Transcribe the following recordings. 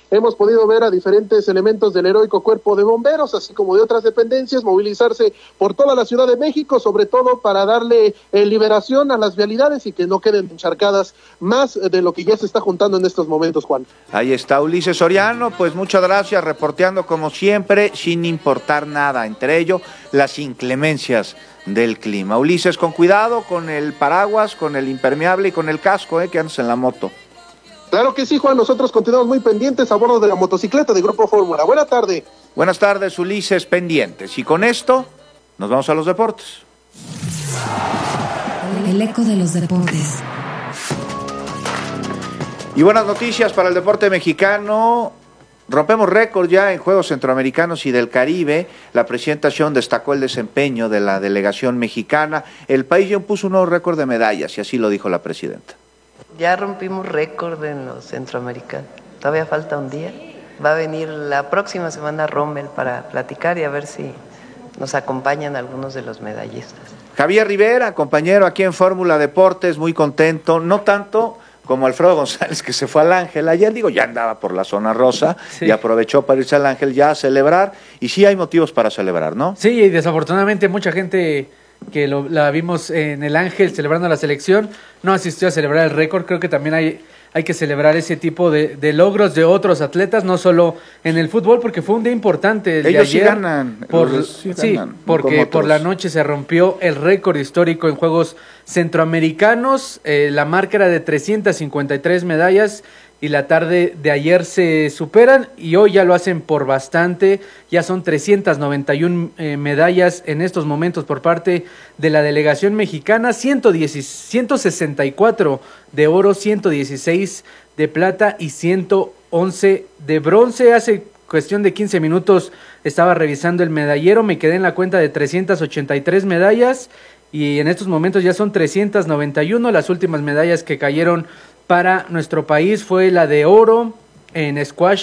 hemos podido ver a diferentes elementos del heroico cuerpo de bomberos, así como de otras dependencias, movilizarse por toda la Ciudad de México, sobre todo para darle liberación a las vialidades y que no queden encharcadas más de lo que ya se está juntando en estos momentos, Juan. Ahí está Ulises Soriano, pues muchas gracias, reporteando como siempre, sin importar nada, entre ello las inclemencias del clima. Ulises, con cuidado, con el paraguas, con el impermeable y con el casco, que andas en la moto. Claro que sí, Juan, nosotros continuamos muy pendientes a bordo de la motocicleta de Grupo Fórmula. Buena tarde. Buenas tardes, Ulises, pendientes. Y con esto, nos vamos a los deportes. El eco de los deportes. Y buenas noticias para el deporte mexicano. Rompemos récord ya en Juegos Centroamericanos y del Caribe. La presidenta Sheinbaum destacó el desempeño de la delegación mexicana. El país ya puso un nuevo récord de medallas y así lo dijo la presidenta. Ya rompimos récord en los centroamericanos. Todavía falta un día. Va a venir la próxima semana Rommel para platicar y a ver si nos acompañan algunos de los medallistas. Javier Rivera, compañero aquí en Fórmula Deportes, muy contento. No tanto como Alfredo González, que se fue al Ángel ayer, ya andaba por la zona rosa, sí, y aprovechó para irse al Ángel ya a celebrar, y sí hay motivos para celebrar, ¿no? Sí, y desafortunadamente mucha gente que la vimos en el Ángel celebrando la selección no asistió a celebrar el récord. Creo que también hay que celebrar ese tipo de logros de otros atletas, no solo en el fútbol, porque fue un día importante el de ayer. Sí ganan. Porque por la noche se rompió el récord histórico en Juegos Centroamericanos. La marca era de 353 medallas y la tarde de ayer se superan y hoy ya lo hacen por bastante. Ya son 391 medallas en estos momentos por parte de la delegación mexicana, 164 de oro, 116 de plata y 111 de bronce. Hace cuestión de 15 minutos estaba revisando el medallero, me quedé en la cuenta de 383 medallas y en estos momentos ya son 391. Las últimas medallas que cayeron para nuestro país fue la de oro en squash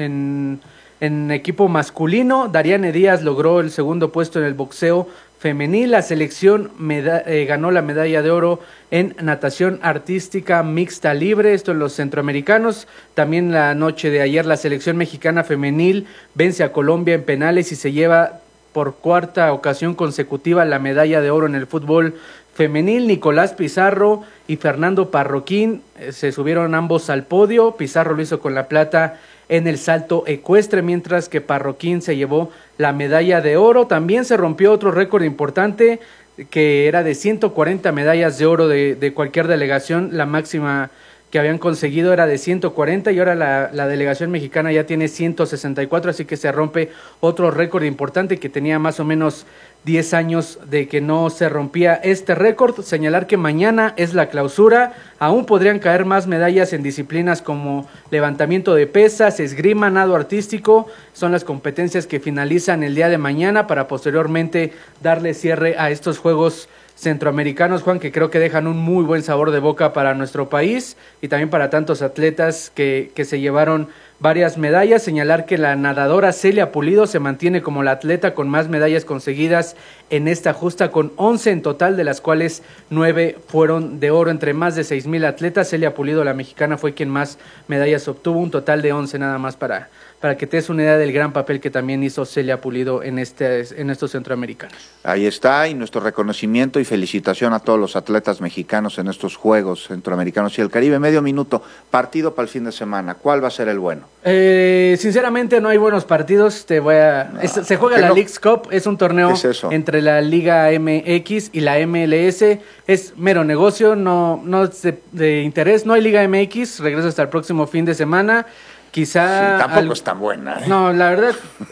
en equipo masculino. Dariane Díaz logró el segundo puesto en el boxeo femenil. La selección ganó la medalla de oro en natación artística mixta libre, esto en los centroamericanos. También la noche de ayer la selección mexicana femenil vence a Colombia en penales y se lleva por cuarta ocasión consecutiva la medalla de oro en el fútbol femenil. Nicolás Pizarro y Fernando Parroquín se subieron ambos al podio. Pizarro lo hizo con la plata en el salto ecuestre, mientras que Parroquín se llevó la medalla de oro. También se rompió otro récord importante, que era de 140 medallas de oro de cualquier delegación. La máxima que habían conseguido era de 140 y ahora la delegación mexicana ya tiene 164, así que se rompe otro récord importante que tenía más o menos 10 años de que no se rompía este récord. Señalar que mañana es la clausura, aún podrían caer más medallas en disciplinas como levantamiento de pesas, esgrima, nado artístico. Son las competencias que finalizan el día de mañana para posteriormente darle cierre a estos Juegos Centroamericanos, Juan, que creo que dejan un muy buen sabor de boca para nuestro país y también para tantos atletas que se llevaron varias medallas. Señalar que la nadadora Celia Pulido se mantiene como la atleta con más medallas conseguidas en esta justa, con 11 en total, de las cuales 9 fueron de oro. Entre más de 6,000 atletas, Celia Pulido, la mexicana, fue quien más medallas obtuvo, un total de 11 nada más, para que te des una idea del gran papel que también hizo Celia Pulido en estos centroamericanos. Ahí está, y nuestro reconocimiento y felicitación a todos los atletas mexicanos en estos Juegos Centroamericanos y el Caribe. Medio minuto, partido para el fin de semana, ¿cuál va a ser el bueno? Sinceramente no hay buenos partidos. Se juega la Leagues Cup, es un torneo entre la Liga MX y la MLS. Es mero negocio, no es de interés. No hay Liga MX, regresa hasta el próximo fin de semana. Quizá... Sí, tampoco es tan buena. No, la verdad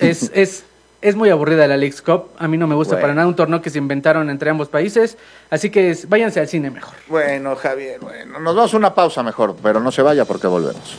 es muy aburrida la Leagues Cup. A mí no me gusta para nada, un torneo que se inventaron entre ambos países. Así que váyanse al cine mejor. Bueno, Javier, nos vamos a una pausa mejor, pero no se vaya porque volvemos.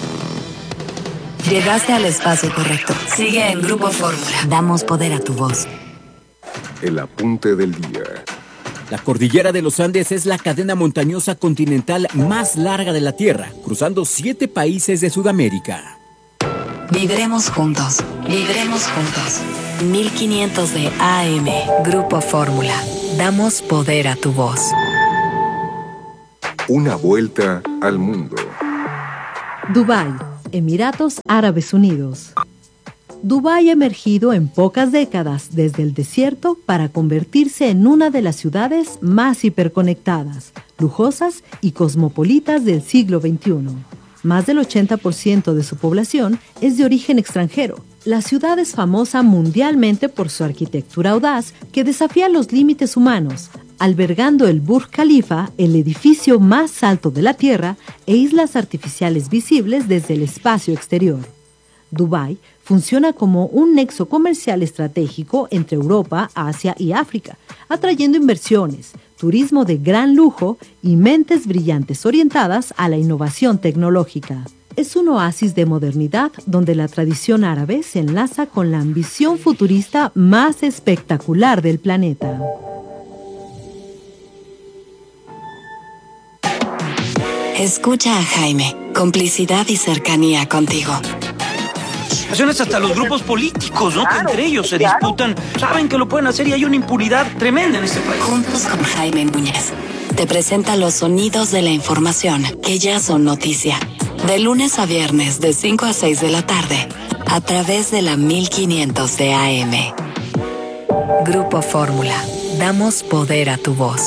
Llegaste al espacio correcto. Sigue en Grupo Fórmula. Damos poder a tu voz. El apunte del día. La cordillera de los Andes es la cadena montañosa continental más larga de la Tierra, cruzando 7 países de Sudamérica. Viviremos juntos. Viviremos juntos. 1500 de AM. Grupo Fórmula. Damos poder a tu voz. Una vuelta al mundo. Dubái, Emiratos Árabes Unidos. Dubái ha emergido en pocas décadas desde el desierto para convertirse en una de las ciudades más hiperconectadas, lujosas y cosmopolitas del siglo XXI. Más del 80% de su población es de origen extranjero. La ciudad es famosa mundialmente por su arquitectura audaz que desafía los límites humanos, albergando el Burj Khalifa, el edificio más alto de la Tierra, e islas artificiales visibles desde el espacio exterior. Dubái funciona como un nexo comercial estratégico entre Europa, Asia y África, atrayendo inversiones, turismo de gran lujo y mentes brillantes orientadas a la innovación tecnológica. Es un oasis de modernidad donde la tradición árabe se enlaza con la ambición futurista más espectacular del planeta. Escucha a Jaime, complicidad y cercanía contigo. Hasta los grupos políticos, ¿no? Claro, que entre ellos se disputan, saben que lo pueden hacer y hay una impunidad tremenda en este país. Juntos con Jaime Núñez, te presenta los sonidos de la información que ya son noticia. De lunes a viernes, de 5 a 6 de la tarde, a través de la 1500 de AM. Grupo Fórmula. Damos poder a tu voz.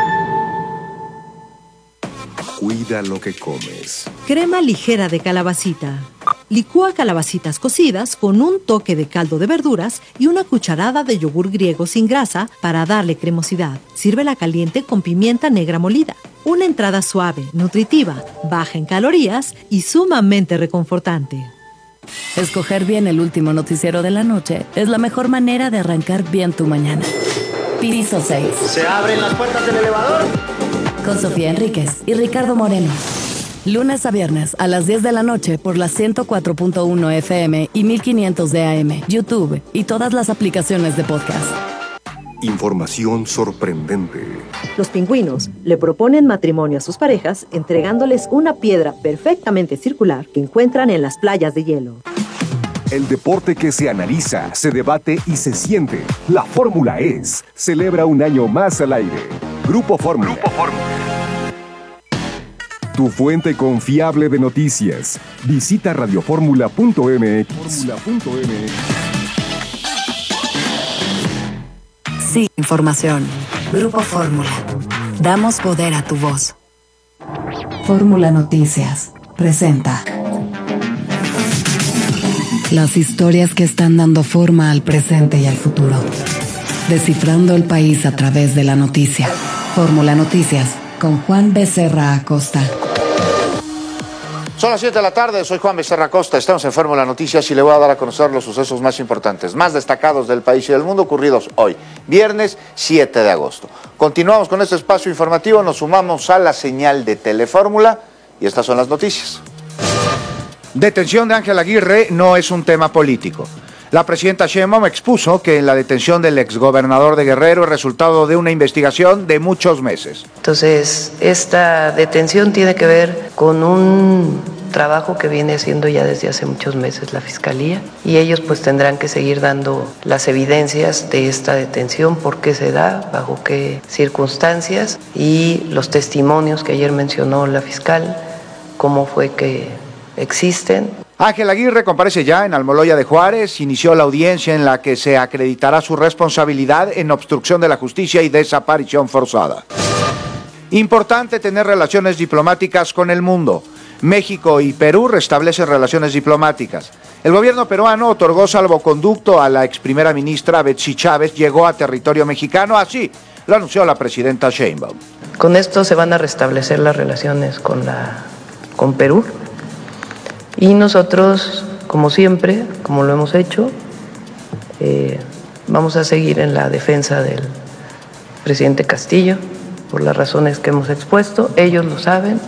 Cuida lo que comes. Crema ligera de calabacita. Licúa calabacitas cocidas con un toque de caldo de verduras y una cucharada de yogur griego sin grasa para darle cremosidad. Sírvela caliente con pimienta negra molida. Una entrada suave, nutritiva, baja en calorías y sumamente reconfortante. Escoger bien el último noticiero de la noche es la mejor manera de arrancar bien tu mañana. Piso 6. ¿Se abren las puertas del elevador? Con Sofía Enríquez y Ricardo Moreno. Lunes a viernes a las 10 de la noche por la 104.1 FM y 1500 de AM, YouTube y todas las aplicaciones de podcast. Información sorprendente. Los pingüinos le proponen matrimonio a sus parejas entregándoles una piedra perfectamente circular que encuentran en las playas de hielo. El deporte que se analiza, se debate y se siente. La Fórmula ES celebra un año más al aire. Grupo Fórmula. Grupo Fórmula. Tu fuente confiable de noticias. Visita radioformula.mx. Sí, información. Grupo Fórmula. Damos poder a tu voz. Fórmula Noticias presenta las historias que están dando forma al presente y al futuro. Descifrando el país a través de la noticia. Fórmula Noticias con Juan Becerra Acosta. Son las 7 de la tarde, soy Juan Becerra Acosta, estamos en Fórmula Noticias y le voy a dar a conocer los sucesos más importantes, más destacados del país y del mundo ocurridos hoy, viernes 7 de agosto. Continuamos con este espacio informativo, nos sumamos a la señal de Telefórmula y estas son las noticias. Detención de Ángel Aguirre no es un tema político. La presidenta Sheinbaum expuso que la detención del exgobernador de Guerrero es resultado de una investigación de muchos meses. Entonces, esta detención tiene que ver con un trabajo que viene haciendo ya desde hace muchos meses la Fiscalía y ellos pues tendrán que seguir dando las evidencias de esta detención, por qué se da, bajo qué circunstancias y los testimonios que ayer mencionó la fiscal, cómo fue que existen. Ángel Aguirre comparece ya en Almoloya de Juárez, inició la audiencia en la que se acreditará su responsabilidad en obstrucción de la justicia y desaparición forzada. Importante tener relaciones diplomáticas con el mundo. México y Perú restablecen relaciones diplomáticas. El gobierno peruano otorgó salvoconducto a la ex primera ministra Betsy Chávez, llegó a territorio mexicano, así lo anunció la presidenta Sheinbaum. Con esto se van a restablecer las relaciones con Perú. Y nosotros, como siempre, como lo hemos hecho, vamos a seguir en la defensa del presidente Castillo, por las razones que hemos expuesto, ellos lo saben.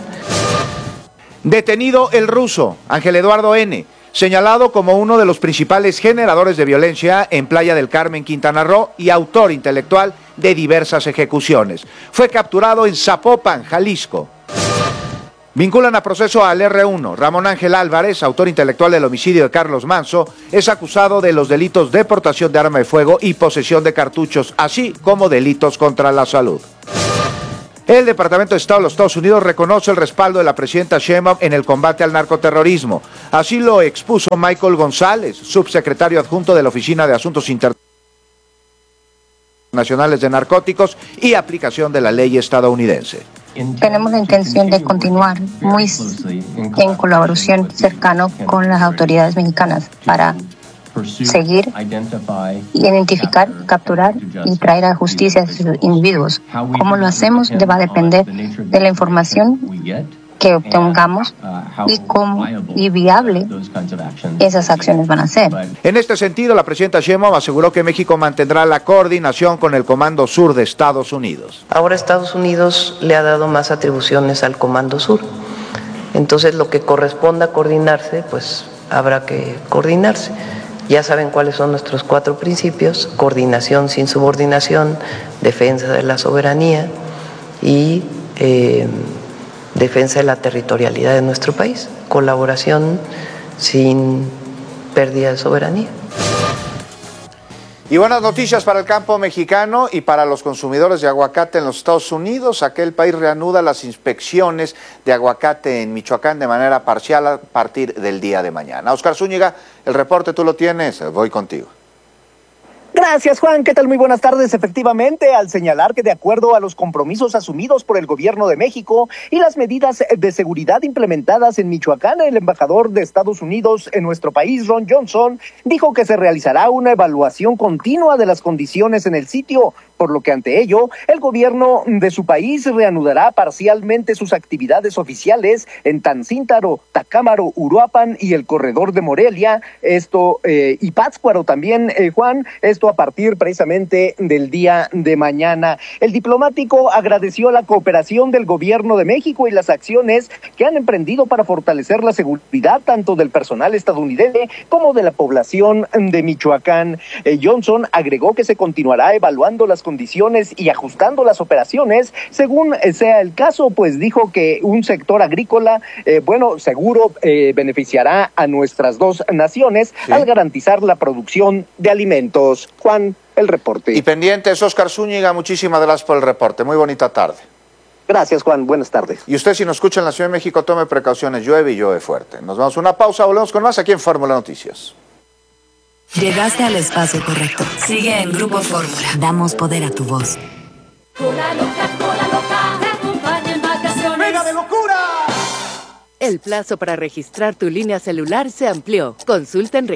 Detenido el ruso, Ángel Eduardo N., señalado como uno de los principales generadores de violencia en Playa del Carmen, Quintana Roo, y autor intelectual de diversas ejecuciones. Fue capturado en Zapopan, Jalisco. Vinculan a proceso al R1. Ramón Ángel Álvarez, autor intelectual del homicidio de Carlos Manso, es acusado de los delitos de portación de arma de fuego y posesión de cartuchos, así como delitos contra la salud. El Departamento de Estado de los Estados Unidos reconoce el respaldo de la presidenta Sheinbaum en el combate al narcoterrorismo. Así lo expuso Michael González, subsecretario adjunto de la Oficina de Asuntos Internacionales de Narcóticos y aplicación de la ley estadounidense. Tenemos la intención de continuar muy en colaboración cercano con las autoridades mexicanas para seguir, identificar, capturar y traer a justicia a esos individuos. Cómo lo hacemos va a depender de la información que obtengamos y viable esas acciones van a ser. En este sentido, la presidenta Sheinbaum aseguró que México mantendrá la coordinación con el Comando Sur de Estados Unidos. Ahora Estados Unidos le ha dado más atribuciones al Comando Sur. Entonces, lo que corresponda coordinarse, pues habrá que coordinarse. Ya saben cuáles son nuestros 4 principios: coordinación sin subordinación, defensa de la soberanía y defensa de la territorialidad de nuestro país, colaboración sin pérdida de soberanía. Y buenas noticias para el campo mexicano y para los consumidores de aguacate en los Estados Unidos. Aquel país reanuda las inspecciones de aguacate en Michoacán de manera parcial a partir del día de mañana. Oscar Zúñiga, el reporte tú lo tienes, voy contigo. Gracias, Juan. ¿Qué tal? Muy buenas tardes. Efectivamente, al señalar que de acuerdo a los compromisos asumidos por el gobierno de México y las medidas de seguridad implementadas en Michoacán, el embajador de Estados Unidos en nuestro país, Ron Johnson, dijo que se realizará una evaluación continua de las condiciones en el sitio, por lo que ante ello, el gobierno de su país reanudará parcialmente sus actividades oficiales en Tancíntaro, Tacámaro, Uruapan y el corredor de Morelia, y Pátzcuaro también, Juan, esto a partir precisamente del día de mañana. El diplomático agradeció la cooperación del gobierno de México y las acciones que han emprendido para fortalecer la seguridad tanto del personal estadounidense como de la población de Michoacán. Johnson agregó que se continuará evaluando las condiciones y ajustando las operaciones según sea el caso, pues dijo que un sector agrícola, seguro beneficiará a nuestras dos naciones al garantizar la producción de alimentos. Juan, el reporte. Y pendientes, Oscar Zúñiga, muchísimas gracias por el reporte. Muy bonita tarde. Gracias, Juan. Buenas tardes. Y usted, si nos escucha en la Ciudad de México, tome precauciones. Llueve y llueve fuerte. Nos vamos a una pausa, volvemos con más aquí en Fórmula Noticias. Llegaste al espacio correcto. Sigue en Grupo Fórmula. Damos poder a tu voz. Cola loca, te acompaña en vacaciones. ¡Venga de locura! El plazo para registrar tu línea celular se amplió. Consulta en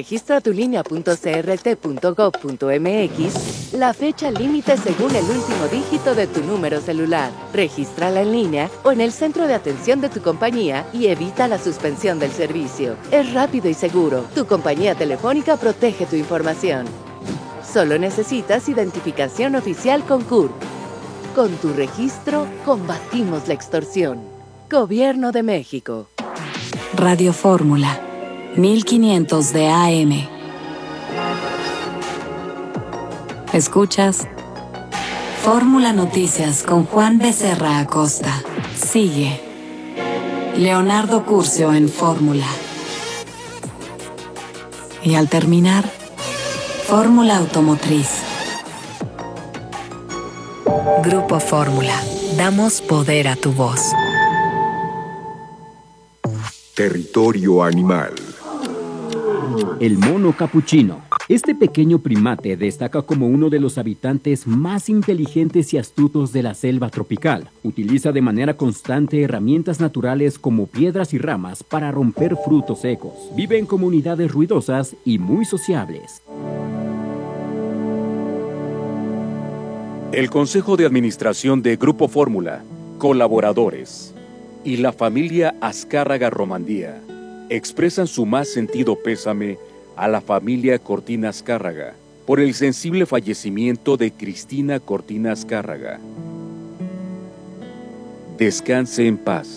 registratulinea.crt.gov.mx la fecha límite según el último dígito de tu número celular. Regístrala en línea o en el centro de atención de tu compañía y evita la suspensión del servicio. Es rápido y seguro. Tu compañía telefónica protege tu información. Solo necesitas identificación oficial con CURP. Con tu registro, combatimos la extorsión. Gobierno de México. Radio Fórmula, 1500 de AM. Escuchas Fórmula Noticias con Juan Becerra Acosta. Sigue Leonardo Curcio en Fórmula. Y al terminar, Fórmula Automotriz. Grupo Fórmula. Damos poder a tu voz. Territorio animal. El mono capuchino. Este pequeño primate destaca como uno de los habitantes más inteligentes y astutos de la selva tropical. Utiliza de manera constante herramientas naturales como piedras y ramas para romper frutos secos. Vive en comunidades ruidosas y muy sociables. El Consejo de Administración de Grupo Fórmula, colaboradores y la familia Azcárraga Romandía expresan su más sentido pésame a la familia Cortina Azcárraga por el sensible fallecimiento de Cristina Cortina Azcárraga. Descanse en paz.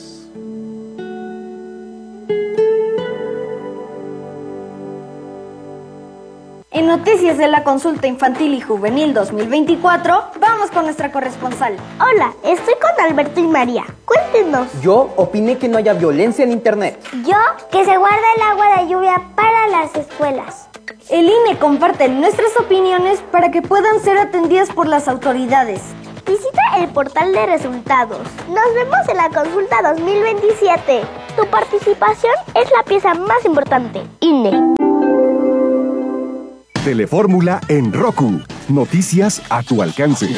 En Noticias de la Consulta Infantil y Juvenil 2024, vamos con nuestra corresponsal. Hola, estoy con Alberto y María. Cuéntenos. Yo opiné que no haya violencia en Internet. Yo, que se guarda el agua de lluvia para las escuelas. El INE comparte nuestras opiniones para que puedan ser atendidas por las autoridades. Visita el portal de resultados. Nos vemos en la consulta 2027. Tu participación es la pieza más importante. INE. Telefórmula en Roku. Noticias a tu alcance.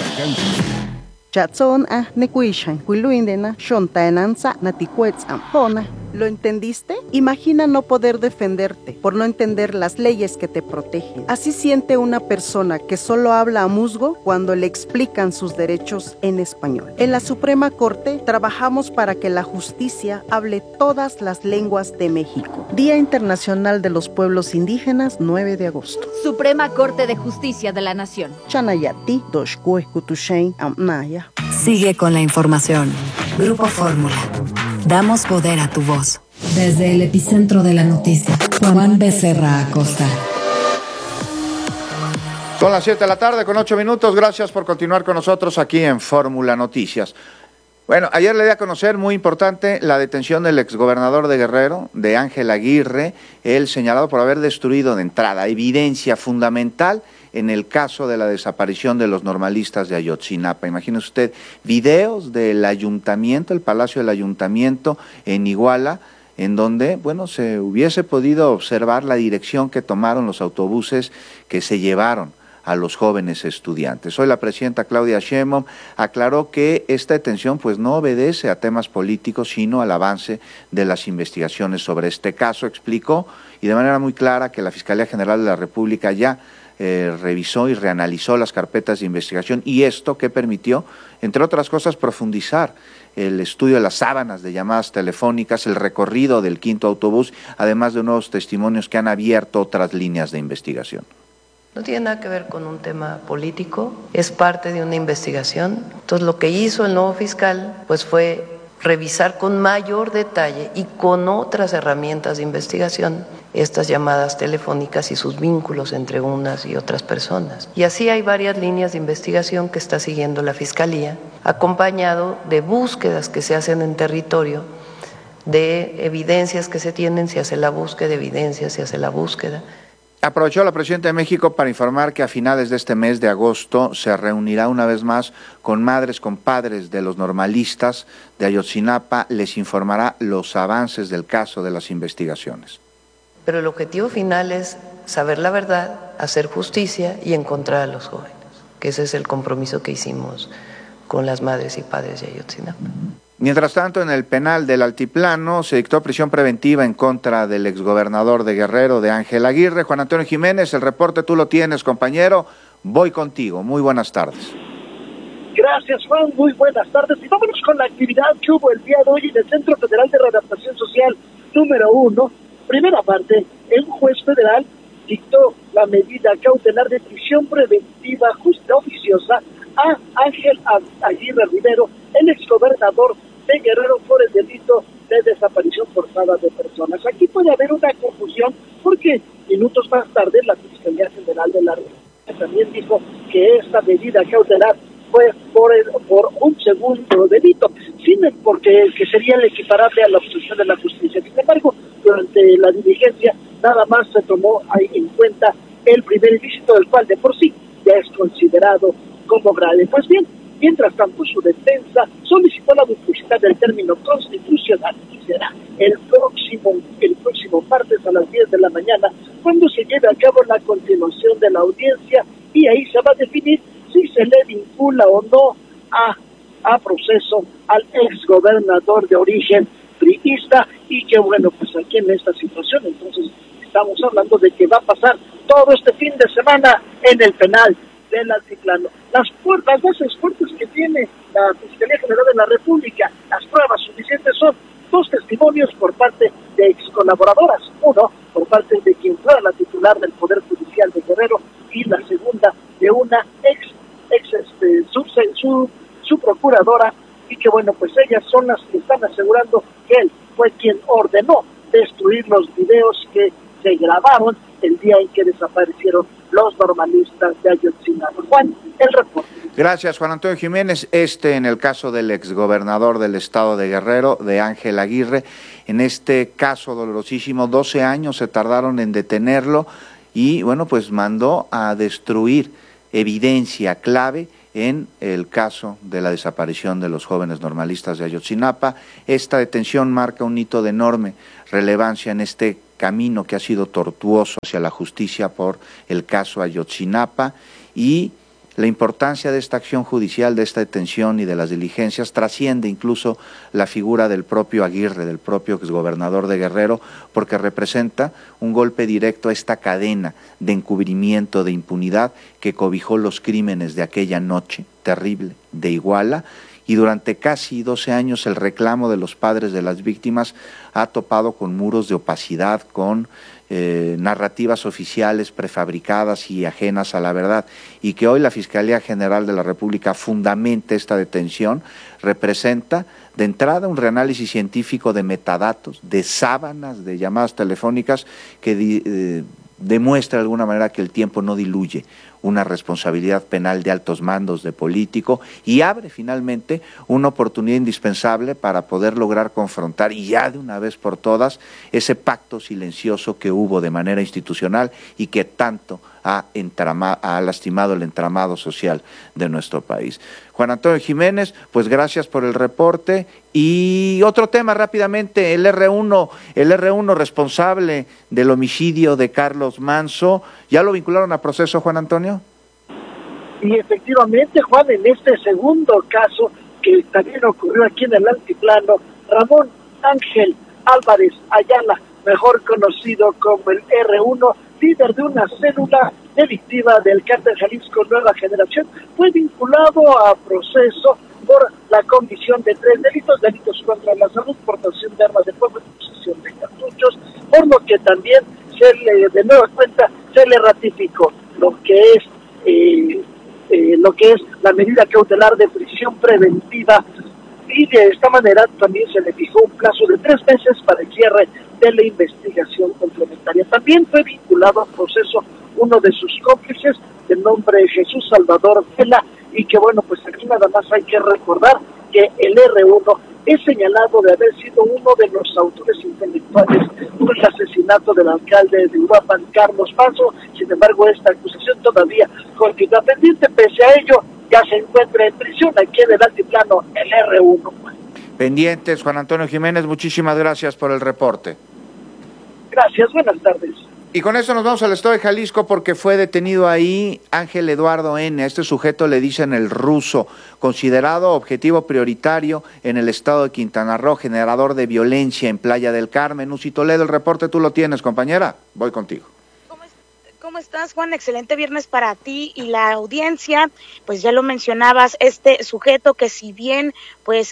¿Lo entendiste? Imagina no poder defenderte por no entender las leyes que te protegen. Así siente una persona que solo habla a musgo cuando le explican sus derechos en español. En la Suprema Corte trabajamos para que la justicia hable todas las lenguas de México. Día Internacional de los Pueblos Indígenas, 9 de agosto. Suprema Corte de Justicia de la Nación. Chanayati, Doshkue, Kutushain, Amnaya. Sigue con la información. Grupo Fórmula. Damos poder a tu voz. Desde el epicentro de la noticia, Juan Becerra Acosta. Son las 7 de la tarde con 8 minutos. Gracias por continuar con nosotros aquí en Fórmula Noticias. Bueno, ayer le di a conocer, muy importante, la detención del exgobernador de Guerrero, de Ángel Aguirre, él señalado por haber destruido de entrada evidencia fundamental en el caso de la desaparición de los normalistas de Ayotzinapa. Imagínese usted, videos del ayuntamiento, el Palacio del Ayuntamiento en Iguala, en donde, bueno, se hubiese podido observar la dirección que tomaron los autobuses que se llevaron a los jóvenes estudiantes. Hoy la presidenta Claudia Sheinbaum aclaró que esta detención pues no obedece a temas políticos, sino al avance de las investigaciones sobre este caso. Explicó y de manera muy clara que la Fiscalía General de la República ya revisó y reanalizó las carpetas de investigación, y esto que permitió, entre otras cosas, profundizar el estudio de las sábanas de llamadas telefónicas, el recorrido del quinto autobús, además de nuevos testimonios que han abierto otras líneas de investigación. No tiene nada que ver con un tema político, es parte de una investigación. Entonces lo que hizo el nuevo fiscal pues fue revisar con mayor detalle y con otras herramientas de investigación estas llamadas telefónicas y sus vínculos entre unas y otras personas. Y así hay varias líneas de investigación que está siguiendo la Fiscalía, acompañado de búsquedas que se hacen en territorio, de evidencias que se tienen, se hace la búsqueda de evidencias, se hace la búsqueda. Aprovechó la presidenta de México para informar que a finales de este mes de agosto se reunirá una vez más con madres, con padres de los normalistas de Ayotzinapa, les informará los avances del caso, de las investigaciones. Pero el objetivo final es saber la verdad, hacer justicia y encontrar a los jóvenes, que ese es el compromiso que hicimos con las madres y padres de Ayotzinapa. Mientras tanto, en el penal del Altiplano se dictó prisión preventiva en contra del exgobernador de Guerrero, de Ángel Aguirre. Juan Antonio Jiménez, el reporte tú lo tienes, compañero. Voy contigo. Muy buenas tardes. Gracias, Juan. Muy buenas tardes. Y vámonos con la actividad que hubo el día de hoy en el Centro Federal de Readaptación Social número 1. Primera parte, un juez federal dictó la medida cautelar de prisión preventiva justa oficiosa a Ángel Aguirre Rivero, el exgobernador de Guerrero, por el delito de desaparición forzada de personas. Aquí puede haber una confusión porque minutos más tarde la Fiscalía General de la República también dijo que esta medida cautelar fue por un segundo delito, porque que sería el equiparable a la obstrucción de la justicia. Sin embargo, durante la diligencia nada más se tomó ahí en cuenta el primer ilícito, del cual de por sí ya es considerado como grave. Pues bien, mientras tanto su defensa solicitó la duplicidad del término constitucional y será el próximo martes a las 10 de la mañana cuando se lleve a cabo la continuación de la audiencia, y ahí se va a definir si se le vincula o no a proceso al exgobernador de origen priista. Y que bueno, pues aquí en esta situación entonces estamos hablando de que va a pasar todo este fin de semana en el penal del Altiplano. Las bases fuertes que tiene la Fiscalía General de la República, las pruebas suficientes, son 2 testimonios por parte de ex colaboradoras, uno por parte de quien fuera la titular del Poder Judicial de Guerrero, y la segunda de una su procuradora, y que bueno, pues ellas son las que están asegurando que él fue quien ordenó destruir los videos que se grabaron el día en que desaparecieron los normalistas de Ayotzinapa. Juan, el reporte. Gracias, Juan Antonio Jiménez. En el caso del exgobernador del estado de Guerrero, de Ángel Aguirre, en este caso dolorosísimo, 12 años se tardaron en detenerlo y, bueno, pues mandó a destruir evidencia clave en el caso de la desaparición de los jóvenes normalistas de Ayotzinapa. Esta detención marca un hito de enorme relevancia en este camino que ha sido tortuoso hacia la justicia por el caso Ayotzinapa, y la importancia de esta acción judicial, de esta detención y de las diligencias trasciende incluso la figura del propio Aguirre, del propio exgobernador de Guerrero, porque representa un golpe directo a esta cadena de encubrimiento, de impunidad que cobijó los crímenes de aquella noche terrible de Iguala. Y durante casi 12 años el reclamo de los padres de las víctimas ha topado con muros de opacidad, con narrativas oficiales prefabricadas y ajenas a la verdad, y que hoy la Fiscalía General de la República fundamente esta detención, representa de entrada un reanálisis científico de metadatos, de sábanas, de llamadas telefónicas que demuestra de alguna manera que el tiempo no diluye una responsabilidad penal de altos mandos de político, y abre finalmente una oportunidad indispensable para poder lograr confrontar y ya de una vez por todas ese pacto silencioso que hubo de manera institucional y que tanto ha lastimado el entramado social de nuestro país. Juan Antonio Jiménez, pues gracias por el reporte. Y otro tema rápidamente, el R1 responsable del homicidio de Carlos Manso, ¿ya lo vincularon a proceso, Juan Antonio? Y efectivamente, Juan, en este segundo caso que también ocurrió aquí en el Altiplano, Ramón Ángel Álvarez Ayala, mejor conocido como el R1, líder de una célula delictiva del Cártel Jalisco Nueva Generación, fue vinculado a proceso por la comisión de 3 delitos contra la salud, portación de armas de fuego y posesión de cartuchos, por lo que también de nueva cuenta se le ratificó lo que es la medida cautelar de prisión preventiva, y de esta manera también se le fijó un plazo de 3 meses para el cierre de la investigación complementaria. También fue vinculado al proceso uno de sus cómplices, de nombre Jesús Salvador Vela, y que bueno, pues aquí nada más hay que recordar que el R1 es señalado de haber sido uno de los autores intelectuales del asesinato del alcalde de Uruapan, Carlos Manso. Sin embargo, esta acusación todavía continúa pendiente. Pese a ello, ya se encuentra en prisión aquí en el Altiplano el R1. Pendientes, Juan Antonio Jiménez, muchísimas gracias por el reporte. Gracias, buenas tardes. Y con eso nos vamos al estado de Jalisco, porque fue detenido ahí Ángel Eduardo N. A este sujeto le dicen el ruso, considerado objetivo prioritario en el estado de Quintana Roo, generador de violencia en Playa del Carmen. Uci Toledo, el reporte tú lo tienes, compañera. Voy contigo. ¿Cómo estás, Juan? Excelente viernes para ti y la audiencia. Pues ya lo mencionabas, este sujeto que si bien pues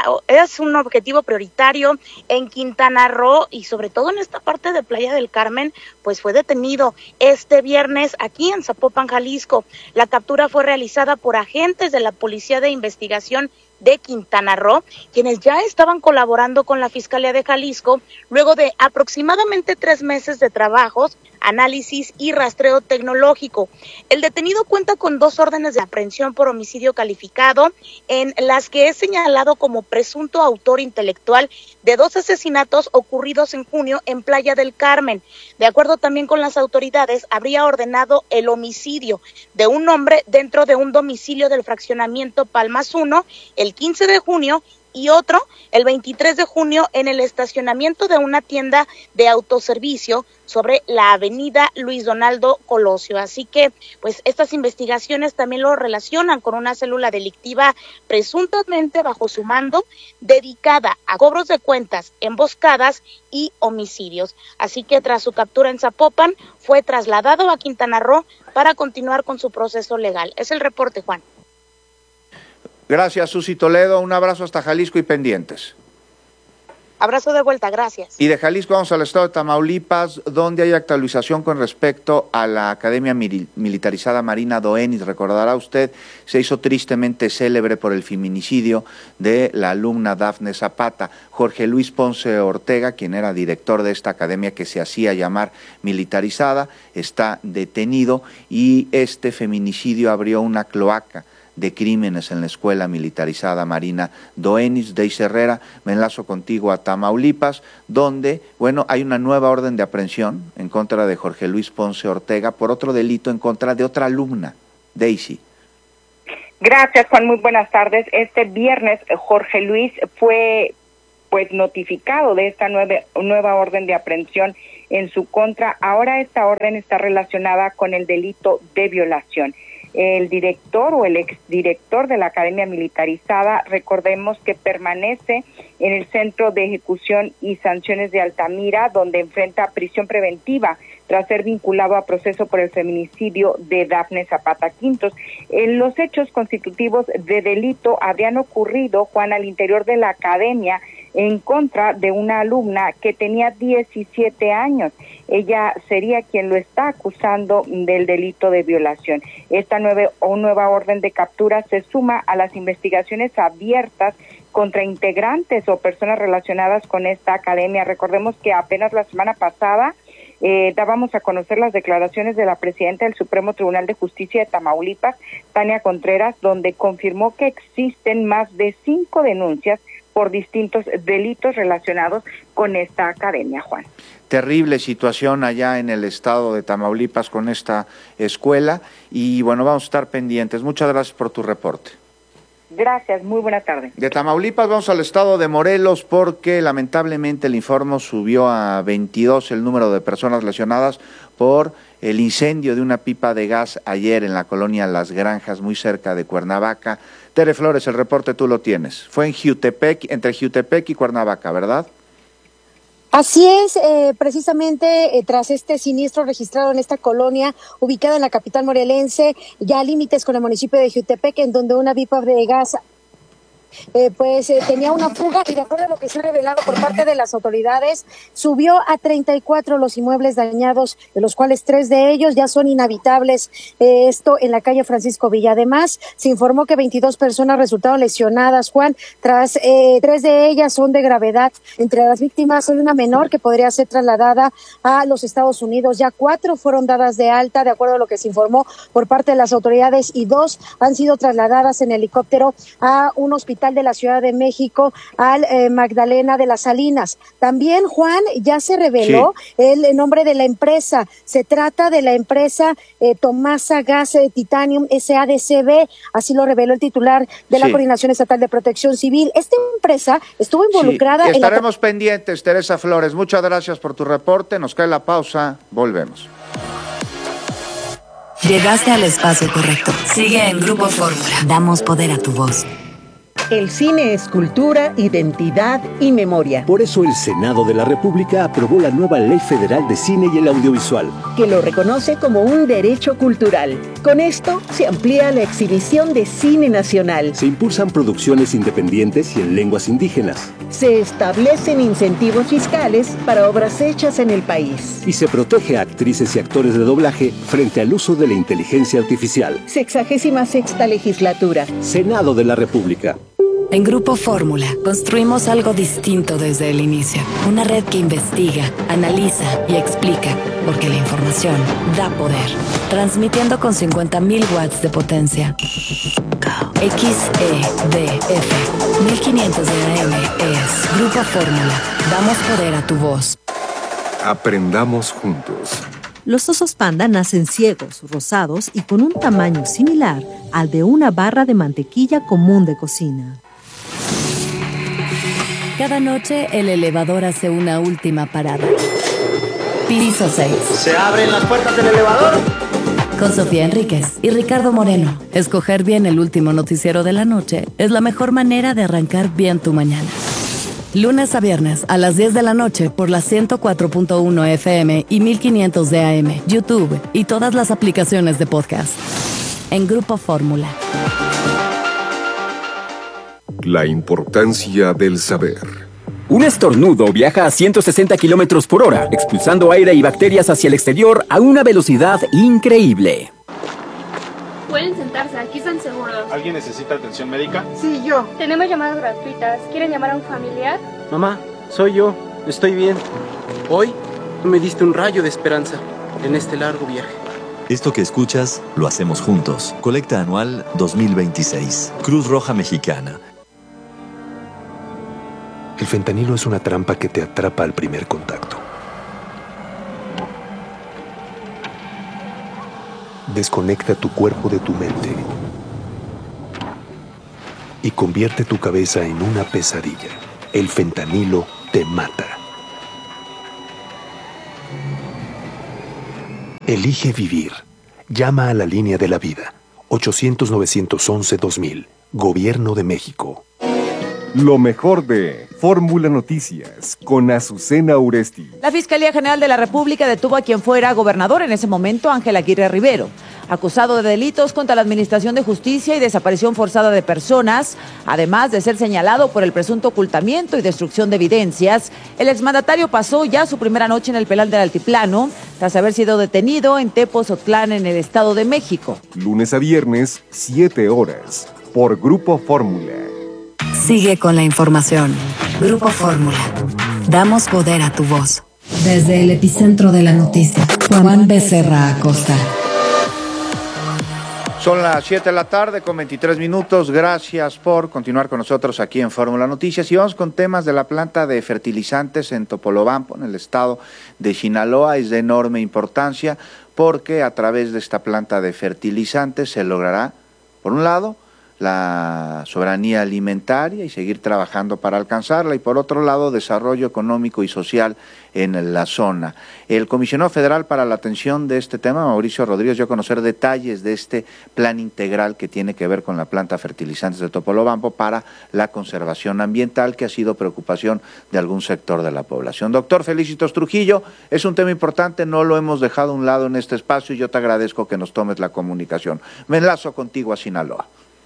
es un objetivo prioritario en Quintana Roo y sobre todo en esta parte de Playa del Carmen, pues fue detenido este viernes aquí en Zapopan, Jalisco. La captura fue realizada por agentes de la Policía de Investigación de Quintana Roo, quienes ya estaban colaborando con la Fiscalía de Jalisco luego de aproximadamente 3 meses de trabajos, análisis y rastreo tecnológico. El detenido cuenta con 2 órdenes de aprehensión por homicidio calificado, en las que es señalado como presunto autor intelectual de 2 asesinatos ocurridos en junio en Playa del Carmen. De acuerdo también con las autoridades, habría ordenado el homicidio de un hombre dentro de un domicilio del fraccionamiento Palmas 1 el 15 de junio y otro el 23 de junio en el estacionamiento de una tienda de autoservicio sobre la avenida Luis Donaldo Colosio. Así que, pues, estas investigaciones también lo relacionan con una célula delictiva presuntamente bajo su mando, dedicada a cobros de cuentas, emboscadas y homicidios. Así que, tras su captura en Zapopan, fue trasladado a Quintana Roo para continuar con su proceso legal. Es el reporte, Juan. Gracias, Uci Toledo. Un abrazo hasta Jalisco y pendientes. Abrazo de vuelta, gracias. Y de Jalisco vamos al estado de Tamaulipas, donde hay actualización con respecto a la Academia Militarizada Marina Doenis. Recordará usted, se hizo tristemente célebre por el feminicidio de la alumna Dafne Zapata. Jorge Luis Ponce Ortega, quien era director de esta academia que se hacía llamar militarizada, está detenido, y este feminicidio abrió una cloaca de crímenes en la Escuela Militarizada Marina Doenis. Deis Herrera, me enlazo contigo a Tamaulipas, donde, bueno, hay una nueva orden de aprehensión en contra de Jorge Luis Ponce Ortega por otro delito en contra de otra alumna, Daisy. Gracias, Juan. Muy buenas tardes. Este viernes Jorge Luis fue notificado de esta nueva orden de aprehensión en su contra. Ahora esta orden está relacionada con el delito de violación. El director o el exdirector de la Academia Militarizada, recordemos que permanece en el Centro de Ejecución y Sanciones de Altamira, donde enfrenta prisión preventiva tras ser vinculado a proceso por el feminicidio de Dafne Zapata Quintos. Los hechos constitutivos de delito habían ocurrido, Juan, al interior de la academia en contra de una alumna que tenía 17 años. Ella sería quien lo está acusando del delito de violación. Esta nueva orden de captura se suma a las investigaciones abiertas contra integrantes o personas relacionadas con esta academia. Recordemos que apenas la semana pasada dábamos a conocer las declaraciones de la presidenta del Supremo Tribunal de Justicia de Tamaulipas, Tania Contreras, donde confirmó que existen más de 5 denuncias por distintos delitos relacionados con esta academia, Juan. Terrible situación allá en el estado de Tamaulipas con esta escuela y bueno, vamos a estar pendientes. Muchas gracias por tu reporte. Gracias, muy buena tarde. De Tamaulipas vamos al estado de Morelos porque lamentablemente el informe subió a 22 el número de personas lesionadas por el incendio de una pipa de gas ayer en la colonia Las Granjas, muy cerca de Cuernavaca. Tere Flores, el reporte tú lo tienes. Fue en Jiutepec, entre Jiutepec y Cuernavaca, ¿verdad? Así es, precisamente tras este siniestro registrado en esta colonia ubicada en la capital morelense, ya a límites con el municipio de Jiutepec, en donde una pipa de gas tenía una fuga y de acuerdo a lo que se ha revelado por parte de las autoridades, subió a 34 los inmuebles dañados, de los cuales 3 de ellos ya son inhabitables, esto en la calle Francisco Villa. Además, se informó que 22 personas resultaron lesionadas, Juan, tras 3 de ellas son de gravedad. Entre las víctimas hay una menor que podría ser trasladada a los Estados Unidos, ya 4 fueron dadas de alta, de acuerdo a lo que se informó por parte de las autoridades, y 2 han sido trasladadas en helicóptero a un hospital de la Ciudad de México, al Magdalena de las Salinas. También, Juan, ya se reveló el nombre de la empresa. Se trata de la empresa Tomasa Gas Titanium SADCB, así lo reveló el titular de la Coordinación Estatal de Protección Civil. Esta empresa estuvo involucrada en estaremos pendientes, Teresa Flores. Muchas gracias por tu reporte. Nos cae la pausa. Volvemos. Llegaste al espacio correcto. Sigue en Grupo Fórmula. Damos poder a tu voz. El cine es cultura, identidad y memoria. Por eso el Senado de la República aprobó la nueva Ley Federal de Cine y el Audiovisual, que lo reconoce como un derecho cultural. Con esto se amplía la exhibición de cine nacional. Se impulsan producciones independientes y en lenguas indígenas. Se establecen incentivos fiscales para obras hechas en el país. Y se protege a actrices y actores de doblaje frente al uso de la inteligencia artificial. 66ª legislatura. Senado de la República. En Grupo Fórmula construimos algo distinto desde el inicio. Una red que investiga, analiza y explica, porque la información da poder. Transmitiendo con 50,000 watts de potencia. XEDF 1500 de AM es Grupo Fórmula. Damos poder a tu voz. Aprendamos juntos. Los osos panda nacen ciegos, rosados y con un tamaño similar al de una barra de mantequilla común de cocina. Cada noche el elevador hace una última parada. Piso 6. ¿Se abren las puertas del elevador? Con Sofía Enríquez y Ricardo Moreno. Escoger bien el último noticiero de la noche es la mejor manera de arrancar bien tu mañana. Lunes a viernes a las 10 de la noche por la 104.1 FM y 1500 de AM, YouTube y todas las aplicaciones de podcast. En Grupo Fórmula. La importancia del saber. Un estornudo viaja a 160 kilómetros por hora, expulsando aire y bacterias hacia el exterior a una velocidad increíble. Pueden sentarse, aquí están seguros. ¿Alguien necesita atención médica? Sí, yo. Tenemos llamadas gratuitas. ¿Quieren llamar a un familiar? Mamá, soy yo. Estoy bien. Hoy me diste un rayo de esperanza en este largo viaje. Esto que escuchas, lo hacemos juntos. Colecta anual 2026. Cruz Roja Mexicana. El fentanilo es una trampa que te atrapa al primer contacto. Desconecta tu cuerpo de tu mente. y convierte tu cabeza en una pesadilla. El fentanilo te mata. Elige vivir. Llama a la línea de la vida. 800-911-2000. Gobierno de México. Lo mejor de Fórmula Noticias con Azucena Uresti. La Fiscalía General de la República detuvo a quien fuera gobernador en ese momento, Ángel Aguirre Rivero, acusado de delitos contra la Administración de Justicia y desaparición forzada de personas, además de ser señalado por el presunto ocultamiento y destrucción de evidencias. El exmandatario pasó ya su primera noche en el penal del Altiplano, tras haber sido detenido en Tepozotlán, en el Estado de México. Lunes a viernes, 7 horas, por Grupo Fórmula. Sigue con la información. Grupo Fórmula. Damos poder a tu voz. Desde el epicentro de la noticia, Juan Becerra Acosta. Son las 7 de la tarde con 23 minutos. Gracias por continuar con nosotros aquí en Fórmula Noticias. Y vamos con temas de la planta de fertilizantes en Topolobampo, en el estado de Sinaloa. Es de enorme importancia porque a través de esta planta de fertilizantes se logrará, por un lado, la soberanía alimentaria y seguir trabajando para alcanzarla, y por otro lado, desarrollo económico y social en la zona. El comisionado federal para la atención de este tema, Mauricio Rodríguez, dio a conocer detalles de este plan integral que tiene que ver con la planta fertilizantes de Topolobampo para la conservación ambiental, que ha sido preocupación de algún sector de la población. Doctor Felicitos Trujillo, es un tema importante, no lo hemos dejado a un lado en este espacio y yo te agradezco que nos tomes la comunicación. Me enlazo contigo a Sinaloa.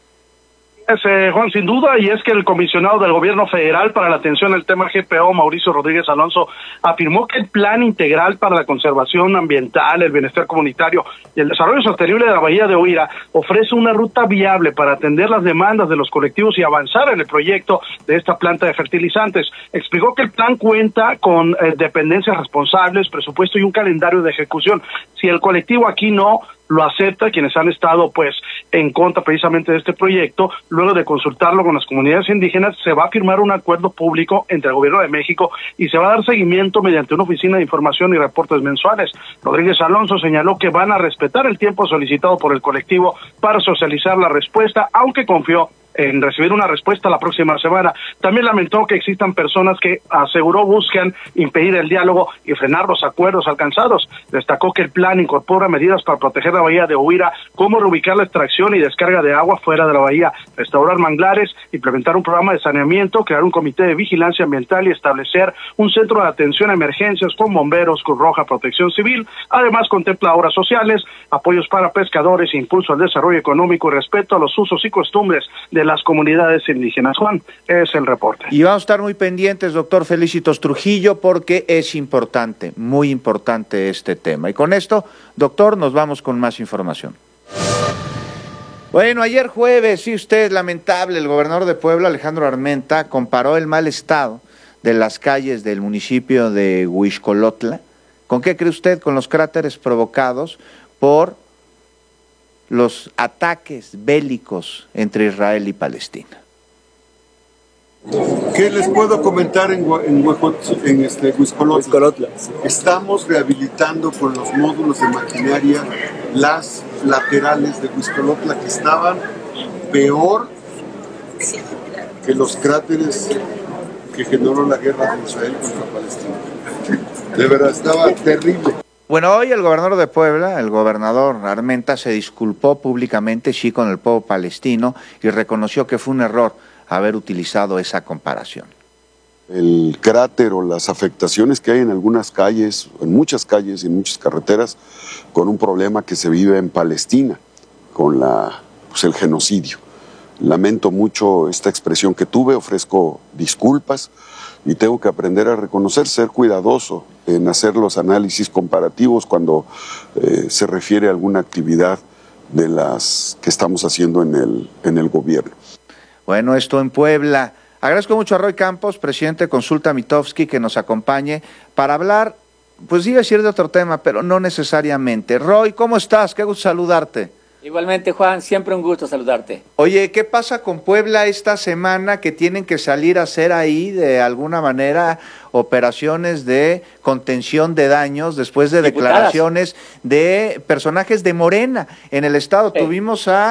Juan, sin duda, y es que el comisionado del gobierno federal para la atención al tema GPO, Mauricio Rodríguez Alonso, afirmó que el plan integral para la conservación ambiental, el bienestar comunitario y el desarrollo sostenible de la Bahía de Oira ofrece una ruta viable para atender las demandas de los colectivos y avanzar en el proyecto de esta planta de fertilizantes. Explicó que el plan cuenta con dependencias responsables, presupuesto y un calendario de ejecución. Si el colectivo aquí no lo acepta, quienes han estado pues en contra precisamente de este proyecto, luego de consultarlo con las comunidades indígenas, se va a firmar un acuerdo público entre el gobierno de México y se va a dar seguimiento mediante una oficina de información y reportes mensuales. Rodríguez Alonso señaló que van a respetar el tiempo solicitado por el colectivo para socializar la respuesta, aunque confió en recibir una respuesta la próxima semana. También lamentó que existan personas que, aseguró, buscan impedir el diálogo y frenar los acuerdos alcanzados. Destacó que el plan incorpora medidas para proteger la bahía de Oira, como reubicar la extracción y descarga de agua fuera de la bahía, restaurar manglares, implementar un programa de saneamiento, crear un comité de vigilancia ambiental y establecer un centro de atención a emergencias con bomberos, Cruz Roja, Protección Civil. Además, contempla obras sociales, apoyos para pescadores, impulso al desarrollo económico y respeto a los usos y costumbres de las comunidades indígenas. Juan, es el reporte. Y vamos a estar muy pendientes, doctor Felicitos Trujillo, porque es importante, muy importante este tema. Y con esto, doctor, nos vamos con más información. Bueno, ayer jueves, sí, usted, lamentable, el gobernador de Puebla, Alejandro Armenta, comparó el mal estado de las calles del municipio de Huixcolotla. ¿Con qué cree usted? Con los cráteres provocados por los ataques bélicos entre Israel y Palestina. ¿Qué les puedo comentar en Huixcolotla? Estamos rehabilitando con los módulos de maquinaria las laterales de Huixcolotla que estaban peor que los cráteres que generó la guerra de Israel contra Palestina. De verdad, estaba terrible. Bueno, hoy el gobernador de Puebla, el gobernador Armenta, se disculpó públicamente, sí, con el pueblo palestino y reconoció que fue un error haber utilizado esa comparación. El cráter o las afectaciones que hay en algunas calles, en muchas calles y en muchas carreteras, con un problema que se vive en Palestina, con el genocidio. Lamento mucho esta expresión que tuve, ofrezco disculpas y tengo que aprender a reconocer, ser cuidadoso en hacer los análisis comparativos cuando se refiere a alguna actividad de las que estamos haciendo en el gobierno. Bueno, esto en Puebla. Agradezco mucho a Roy Campos, presidente de Consulta Mitofsky, que nos acompañe para hablar, pues iba a decir de otro tema, pero no necesariamente. Roy, ¿cómo estás? Qué gusto saludarte. Igualmente, Juan, siempre un gusto saludarte. Oye, ¿qué pasa con Puebla esta semana que tienen que salir a hacer ahí de alguna manera operaciones de contención de daños después de declaraciones de personajes de Morena en el estado? Tuvimos a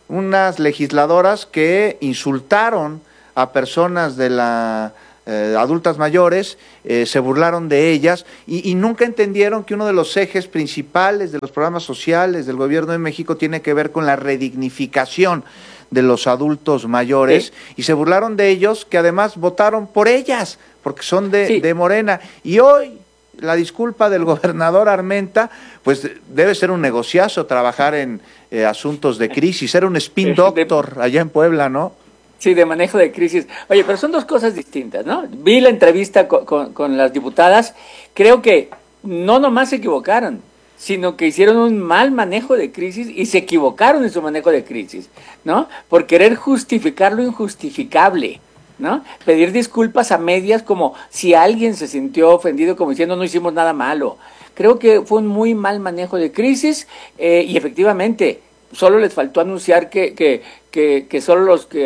unas legisladoras que insultaron a personas de la adultas mayores, se burlaron de ellas y nunca entendieron que uno de los ejes principales de los programas sociales del gobierno de México tiene que ver con la redignificación de los adultos mayores, sí, y se burlaron de ellos, que además votaron por ellas, porque son de Morena. Y hoy la disculpa del gobernador Armenta, pues debe ser un negociazo trabajar en asuntos de crisis, era un spin doctor allá en Puebla, ¿no? Sí, de manejo de crisis. Oye, pero son dos cosas distintas, ¿no? Vi la entrevista con las diputadas, creo que no nomás se equivocaron, sino que hicieron un mal manejo de crisis y se equivocaron en su manejo de crisis, ¿no? Por querer justificar lo injustificable, ¿no? Pedir disculpas a medias como si alguien se sintió ofendido, como diciendo no hicimos nada malo. Creo que fue un muy mal manejo de crisis y efectivamente solo les faltó anunciar que solo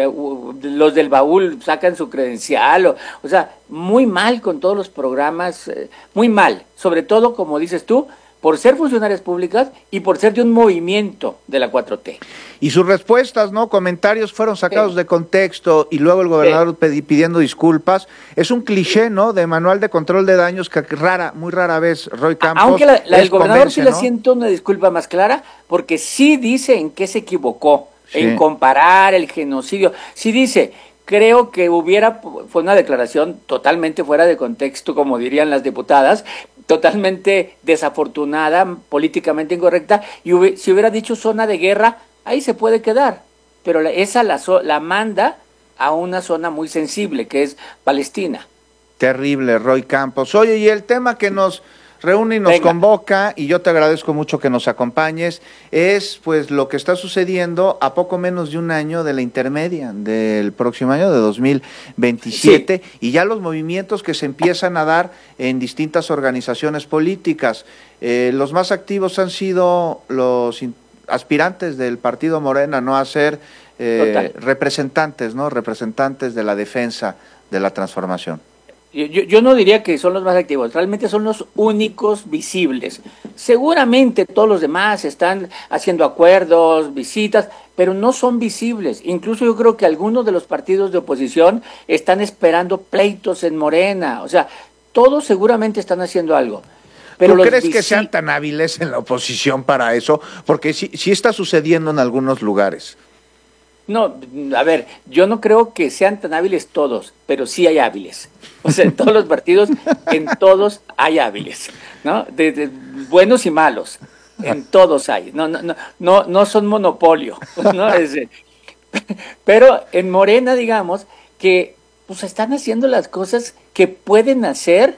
los del baúl sacan su credencial, o sea, muy mal con todos los programas, muy mal, sobre todo, como dices tú, por ser funcionarias públicas y por ser de un movimiento de la 4T. Y sus respuestas, ¿no? Comentarios fueron sacados de contexto y luego el gobernador pidiendo disculpas. Es un cliché, ¿no? De manual de control de daños que muy rara vez Roy Campos... Aunque la del gobernador sí, ¿no?, le siento una disculpa más clara, porque sí dice en qué se equivocó, en comparar el genocidio. Sí dice, creo que fue una declaración totalmente fuera de contexto, como dirían las diputadas, totalmente desafortunada, políticamente incorrecta, y si hubiera dicho zona de guerra, ahí se puede quedar, pero esa la manda a una zona muy sensible, que es Palestina. Terrible, Roy Campos. Oye, y el tema que nos reúne y nos convoca, y yo te agradezco mucho que nos acompañes, es pues lo que está sucediendo a poco menos de un año de la intermedia del próximo año, de 2027, sí, y ya los movimientos que se empiezan a dar en distintas organizaciones políticas. Los más activos han sido los aspirantes del partido Morena, ¿no?, a ser representantes, ¿no?, representantes de la defensa de la transformación. Yo no diría que son los más activos, realmente son los únicos visibles. Seguramente todos los demás están haciendo acuerdos, visitas, pero no son visibles. Incluso yo creo que algunos de los partidos de oposición están esperando pleitos en Morena. O sea, todos seguramente están haciendo algo. Pero ¿tú crees que sean tan hábiles en la oposición para eso? Porque sí está sucediendo en algunos lugares. No, a ver, yo no creo que sean tan hábiles todos, pero sí hay hábiles. O sea, en todos los partidos, en todos hay hábiles, ¿no? De buenos y malos, en todos hay. No son monopolio, ¿no? Pero en Morena, digamos, que pues están haciendo las cosas que pueden hacer,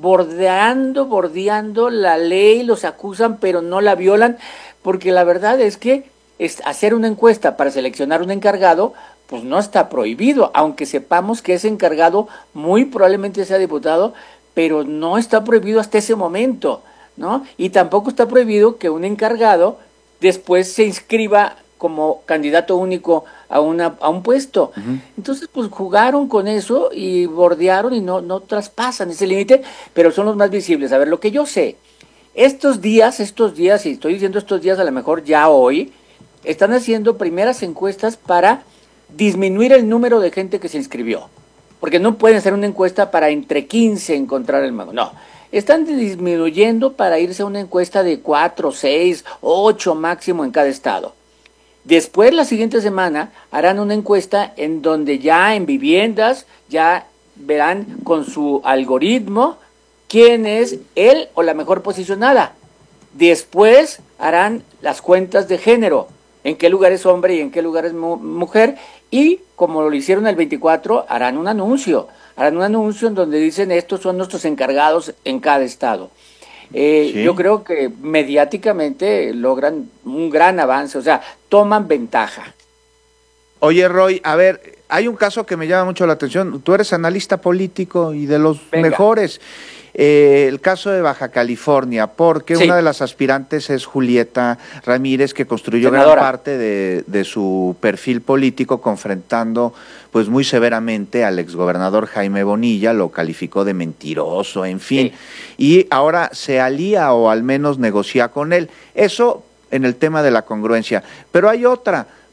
bordeando la ley, los acusan, pero no la violan, porque la verdad es que hacer una encuesta para seleccionar un encargado, pues no está prohibido, aunque sepamos que ese encargado muy probablemente sea diputado, pero no está prohibido hasta ese momento, ¿no? Y tampoco está prohibido que un encargado después se inscriba como candidato único a un puesto. Uh-huh. Entonces, pues jugaron con eso y bordearon y no traspasan ese límite, pero son los más visibles. A ver, lo que yo sé, estos días, y estoy diciendo estos días, a lo mejor ya hoy, están haciendo primeras encuestas para disminuir el número de gente que se inscribió, porque no pueden hacer una encuesta para entre 15 encontrar el mago, no, están disminuyendo para irse a una encuesta de 4, 6, 8 máximo en cada estado. Después, la siguiente semana, harán una encuesta en donde ya en viviendas, ya verán con su algoritmo quién es él o la mejor posicionada. Después harán las cuentas de género, en qué lugar es hombre y en qué lugar es mujer, y como lo hicieron el 24, harán un anuncio en donde dicen estos son nuestros encargados en cada estado. ¿Sí? Yo creo que mediáticamente logran un gran avance, o sea, toman ventaja. Oye, Roy, a ver, hay un caso que me llama mucho la atención, tú eres analista político y de los mejores. El caso de Baja California, porque una de las aspirantes es Julieta Ramírez, que construyó gran parte de su perfil político confrontando pues muy severamente al exgobernador Jaime Bonilla, lo calificó de mentiroso, en fin, y ahora se alía o al menos negocia con él. Eso en el tema de la congruencia, pero hay otra,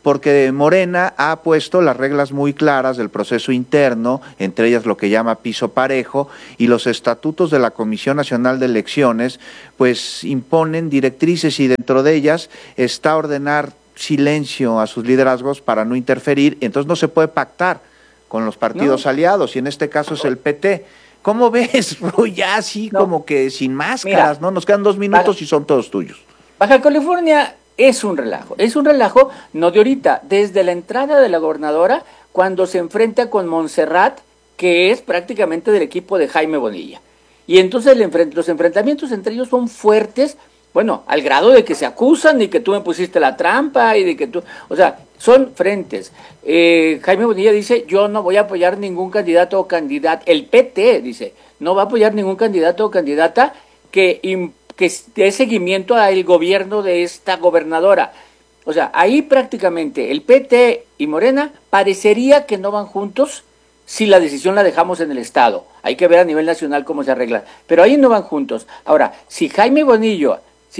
porque Morena ha puesto las reglas muy claras del proceso interno, entre ellas lo que llama piso parejo, y los estatutos de la Comisión Nacional de Elecciones, pues imponen directrices y dentro de ellas está ordenar silencio a sus liderazgos para no interferir, entonces no se puede pactar con los partidos aliados, y en este caso es el PT. ¿Cómo ves, Roy? Ya así como que sin máscaras, ¿no? Nos quedan 2 minutos y son todos tuyos. Baja California es un relajo no de ahorita, desde la entrada de la gobernadora, cuando se enfrenta con Montserrat, que es prácticamente del equipo de Jaime Bonilla. Y entonces los enfrentamientos entre ellos son fuertes, bueno, al grado de que se acusan y que tú me pusiste la trampa y de que tú, o sea, son frentes. Jaime Bonilla dice, yo no voy a apoyar ningún candidato o candidata, el PT dice, no va a apoyar ningún candidato o candidata que dé seguimiento al gobierno de esta gobernadora. O sea, ahí prácticamente el PT y Morena parecería que no van juntos si la decisión la dejamos en el Estado. Hay que ver a nivel nacional cómo se arregla, pero ahí no van juntos. Ahora, si Jaime Bonilla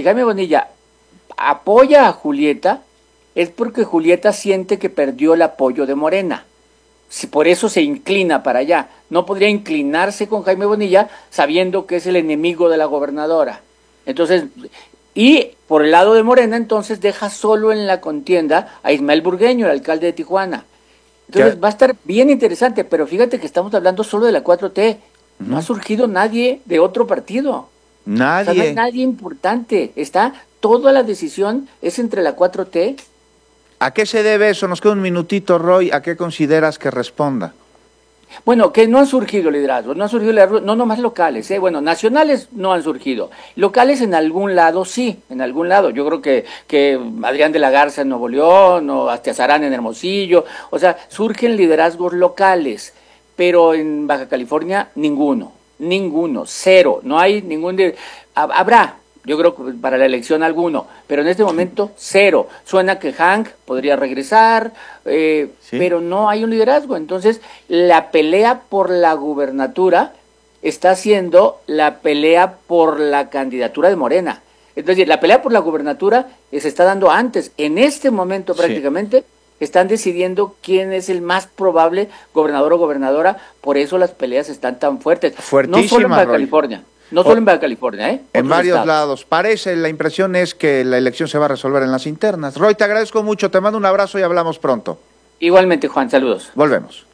apoya a Julieta, es porque Julieta siente que perdió el apoyo de Morena. Si por eso se inclina para allá. No podría inclinarse con Jaime Bonilla sabiendo que es el enemigo de la gobernadora. Entonces, y por el lado de Morena, entonces deja solo en la contienda a Ismael Burgueño, el alcalde de Tijuana. Entonces va a estar bien interesante, pero fíjate que estamos hablando solo de la 4T. No ha surgido nadie de otro partido. Nadie. O sea, no hay nadie importante. Toda la decisión es entre la 4T. ¿A qué se debe eso? Nos queda un minutito, Roy. ¿A qué consideras que responda? Bueno, que no han surgido liderazgos, no nomás locales, bueno, nacionales no han surgido, locales en algún lado sí, en algún lado, yo creo que Adrián de la Garza en Nuevo León, o Astiazarán en Hermosillo, o sea, surgen liderazgos locales, pero en Baja California ninguno, cero, no hay ningún, habrá, yo creo que para la elección alguno, pero en este momento cero. Suena que Hank podría regresar, sí, pero no hay un liderazgo. Entonces, la pelea por la gubernatura está siendo la pelea por la candidatura de Morena. Es decir, la pelea por la gubernatura se está dando antes. En este momento prácticamente están decidiendo quién es el más probable gobernador o gobernadora. Por eso las peleas están tan fuertes. Fuertísimas, no solo en Baja California. No solo en Baja California, en varios lados. La impresión es que la elección se va a resolver en las internas. Roy, te agradezco mucho, te mando un abrazo y hablamos pronto. Igualmente, Juan, saludos. Volvemos.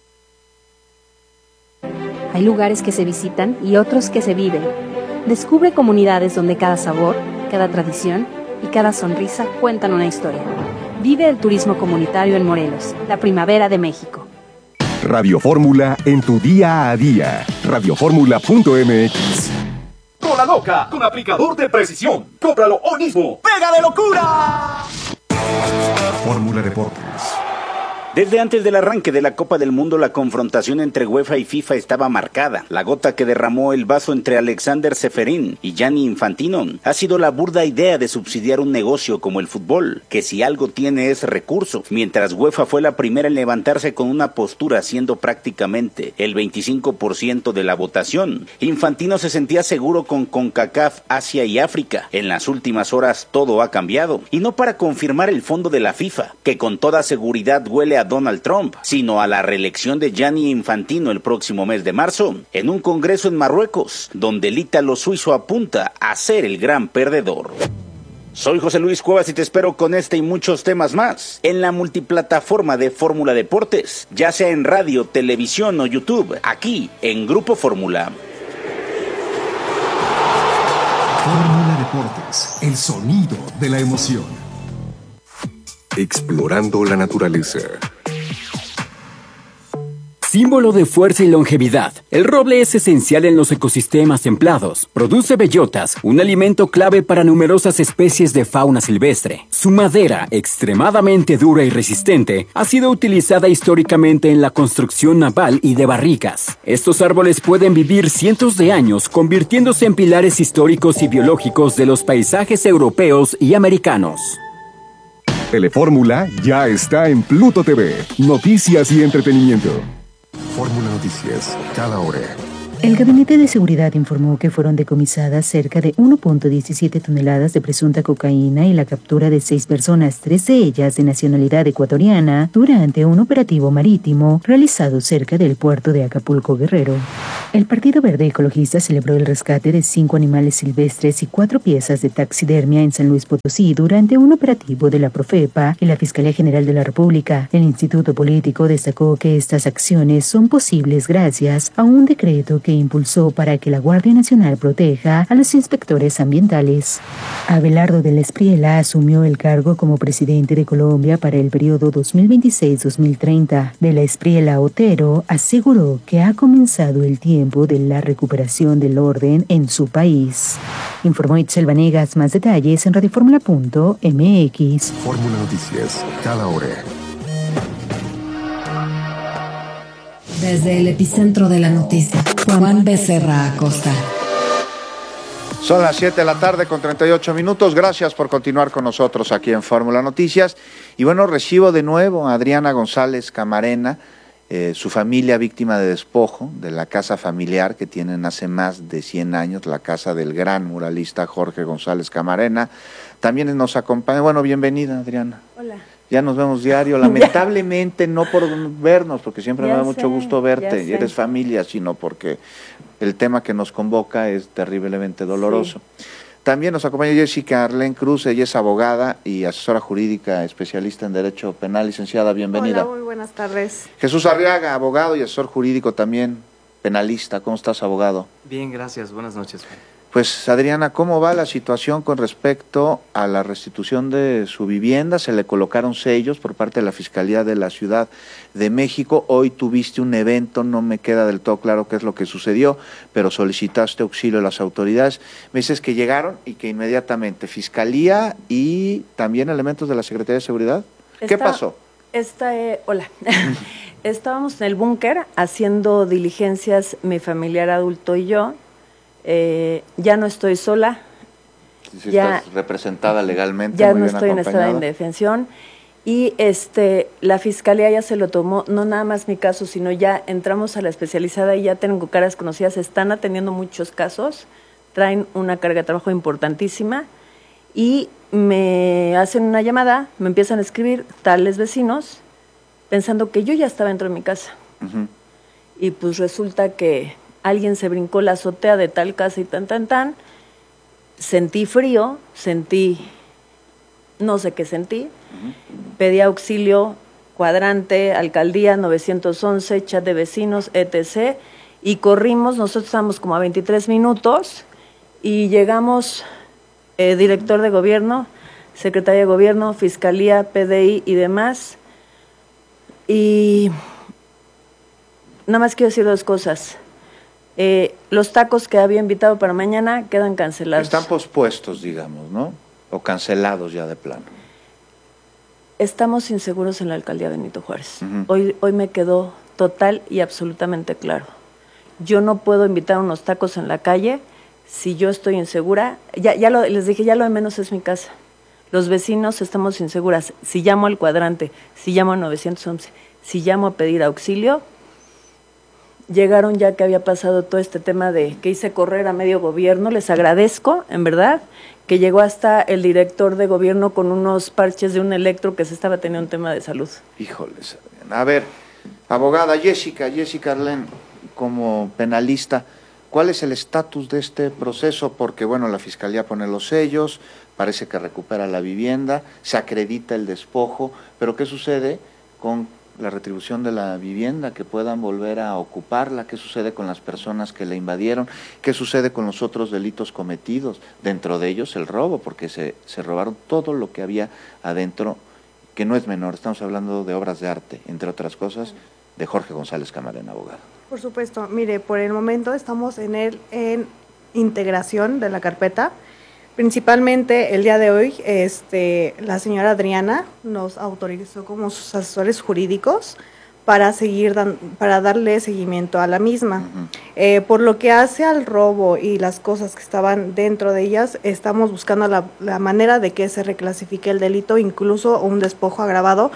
Hay lugares que se visitan y otros que se viven. Descubre comunidades donde cada sabor, cada tradición y cada sonrisa cuentan una historia. Vive el turismo comunitario en Morelos, la primavera de México. Radio Fórmula en tu día a día. Radioformula.mx. Cola loca con aplicador de precisión. Cómpralo hoy mismo. ¡Pega de locura! Fórmula Deportes. Desde antes del arranque de la Copa del Mundo, la confrontación entre UEFA y FIFA estaba marcada. La gota que derramó el vaso entre Alexander Ceferín y Gianni Infantino ha sido la burda idea de subsidiar un negocio como el fútbol, que si algo tiene es recurso, mientras UEFA fue la primera en levantarse con una postura siendo prácticamente el 25% de la votación. Infantino se sentía seguro con CONCACAF, Asia y África. En las últimas horas todo ha cambiado, y no para confirmar el fondo de la FIFA, que con toda seguridad huele a Donald Trump, sino a la reelección de Gianni Infantino el próximo mes de marzo, en un congreso en Marruecos, donde el ítalo suizo apunta a ser el gran perdedor. Soy José Luis Cuevas y te espero con este y muchos temas más en la multiplataforma de Fórmula Deportes, ya sea en radio, televisión o YouTube, aquí en Grupo Fórmula. Fórmula Deportes, el sonido de la emoción. Explorando la naturaleza. Símbolo de fuerza y longevidad, el roble es esencial en los ecosistemas templados. Produce bellotas, un alimento clave para numerosas especies de fauna silvestre. Su madera, extremadamente dura y resistente, ha sido utilizada históricamente en la construcción naval y de barricas. Estos árboles pueden vivir cientos de años, convirtiéndose en pilares históricos y biológicos de los paisajes europeos y americanos. Telefórmula ya está en Pluto TV. Noticias y entretenimiento. Fórmula Noticias, cada hora. El Gabinete de Seguridad informó que fueron decomisadas cerca de 1.17 toneladas de presunta cocaína y la captura de 6 personas, 3 de ellas de nacionalidad ecuatoriana, durante un operativo marítimo realizado cerca del puerto de Acapulco, Guerrero. El Partido Verde Ecologista celebró el rescate de 5 animales silvestres y 4 piezas de taxidermia en San Luis Potosí durante un operativo de la Profepa y la Fiscalía General de la República. El Instituto Político destacó que estas acciones son posibles gracias a un decreto que impulsó para que la Guardia Nacional proteja a los inspectores ambientales. Abelardo del Espriella asumió el cargo como presidente de Colombia para el periodo 2026-2030. De la Espriella Otero aseguró que ha comenzado el tiempo de la recuperación del orden en su país. Informó Itzel Vanegas. Más detalles en radioformula.mx. Fórmula Noticias, cada hora. Desde el epicentro de la noticia, Juan Becerra Acosta. Son las 7 de la tarde con 38 minutos. Gracias por continuar con nosotros aquí en Fórmula Noticias. Y bueno, recibo de nuevo a Adriana González Camarena, su familia víctima de despojo de la casa familiar que tienen hace más de 100 años, la casa del gran muralista Jorge González Camarena. También nos acompaña, bueno, bienvenida Adriana. Hola. Ya nos vemos diario, lamentablemente no por vernos, porque siempre me da mucho gusto verte, y eres familia, sino porque el tema que nos convoca es terriblemente doloroso. Sí. También nos acompaña Jessica Arlén Cruz, ella es abogada y asesora jurídica, especialista en Derecho Penal. Licenciada, bienvenida. Hola, muy buenas tardes. Jesús Arriaga, abogado y asesor jurídico también, penalista. ¿Cómo estás, abogado? Bien, gracias. Buenas noches. Pues, Adriana, ¿cómo va la situación con respecto a la restitución de su vivienda? Se le colocaron sellos por parte de la Fiscalía de la Ciudad de México. Hoy tuviste un evento, no me queda del todo claro qué es lo que sucedió, pero solicitaste auxilio a las autoridades. Me dices que llegaron y que inmediatamente Fiscalía y también elementos de la Secretaría de Seguridad. ¿Qué pasó? Hola. Estábamos en el búnker haciendo diligencias, mi familiar adulto y yo. Ya no estoy sola. Si ya estás representada legalmente. Ya no estoy en estado de indefensión. Y la fiscalía ya se lo tomó, no nada más mi caso, sino ya entramos a la especializada y ya tengo caras conocidas, están atendiendo muchos casos, traen una carga de trabajo importantísima y me hacen una llamada, me empiezan a escribir tales vecinos, pensando que yo ya estaba dentro de mi casa. Y pues resulta que alguien se brincó la azotea de tal casa y tan. Sentí frío, no sé qué sentí. Pedí auxilio, cuadrante, alcaldía, 911, chat de vecinos, etc. Y corrimos, nosotros estábamos como a 23 minutos y llegamos, director de gobierno, secretaria de gobierno, fiscalía, PDI y demás. Y nada más quiero decir 2 cosas. Los tacos que había invitado para mañana quedan cancelados. Están pospuestos, digamos, ¿no? O cancelados ya de plano. Estamos inseguros en la alcaldía Benito Juárez. Hoy me quedó total y absolutamente claro. Yo no puedo invitar unos tacos en la calle si yo estoy insegura. Les dije, ya lo de menos es mi casa. Los vecinos estamos inseguras. Si llamo al cuadrante, si llamo al 911, si llamo a pedir auxilio. Llegaron ya que había pasado todo este tema de que hice correr a medio gobierno. Les agradezco, en verdad, que llegó hasta el director de gobierno con unos parches de un electro que se estaba teniendo un tema de salud. Híjoles. A ver, abogada Jessica Arlén, como penalista, ¿cuál es el estatus de este proceso? Porque, bueno, la Fiscalía pone los sellos, parece que recupera la vivienda, se acredita el despojo, pero ¿qué sucede con la retribución de la vivienda, que puedan volver a ocuparla? ¿Qué sucede con las personas que la invadieron? ¿Qué sucede con los otros delitos cometidos? Dentro de ellos el robo, porque se robaron todo lo que había adentro, que no es menor. Estamos hablando de obras de arte, entre otras cosas, de Jorge González Camarena, abogado. Por supuesto. Mire, por el momento estamos en integración de la carpeta. Principalmente el día de hoy, la señora Adriana nos autorizó como sus asesores jurídicos para para darle seguimiento a la misma. Por lo que hace al robo y las cosas que estaban dentro de ellas, estamos buscando la manera de que se reclasifique el delito, incluso un despojo agravado,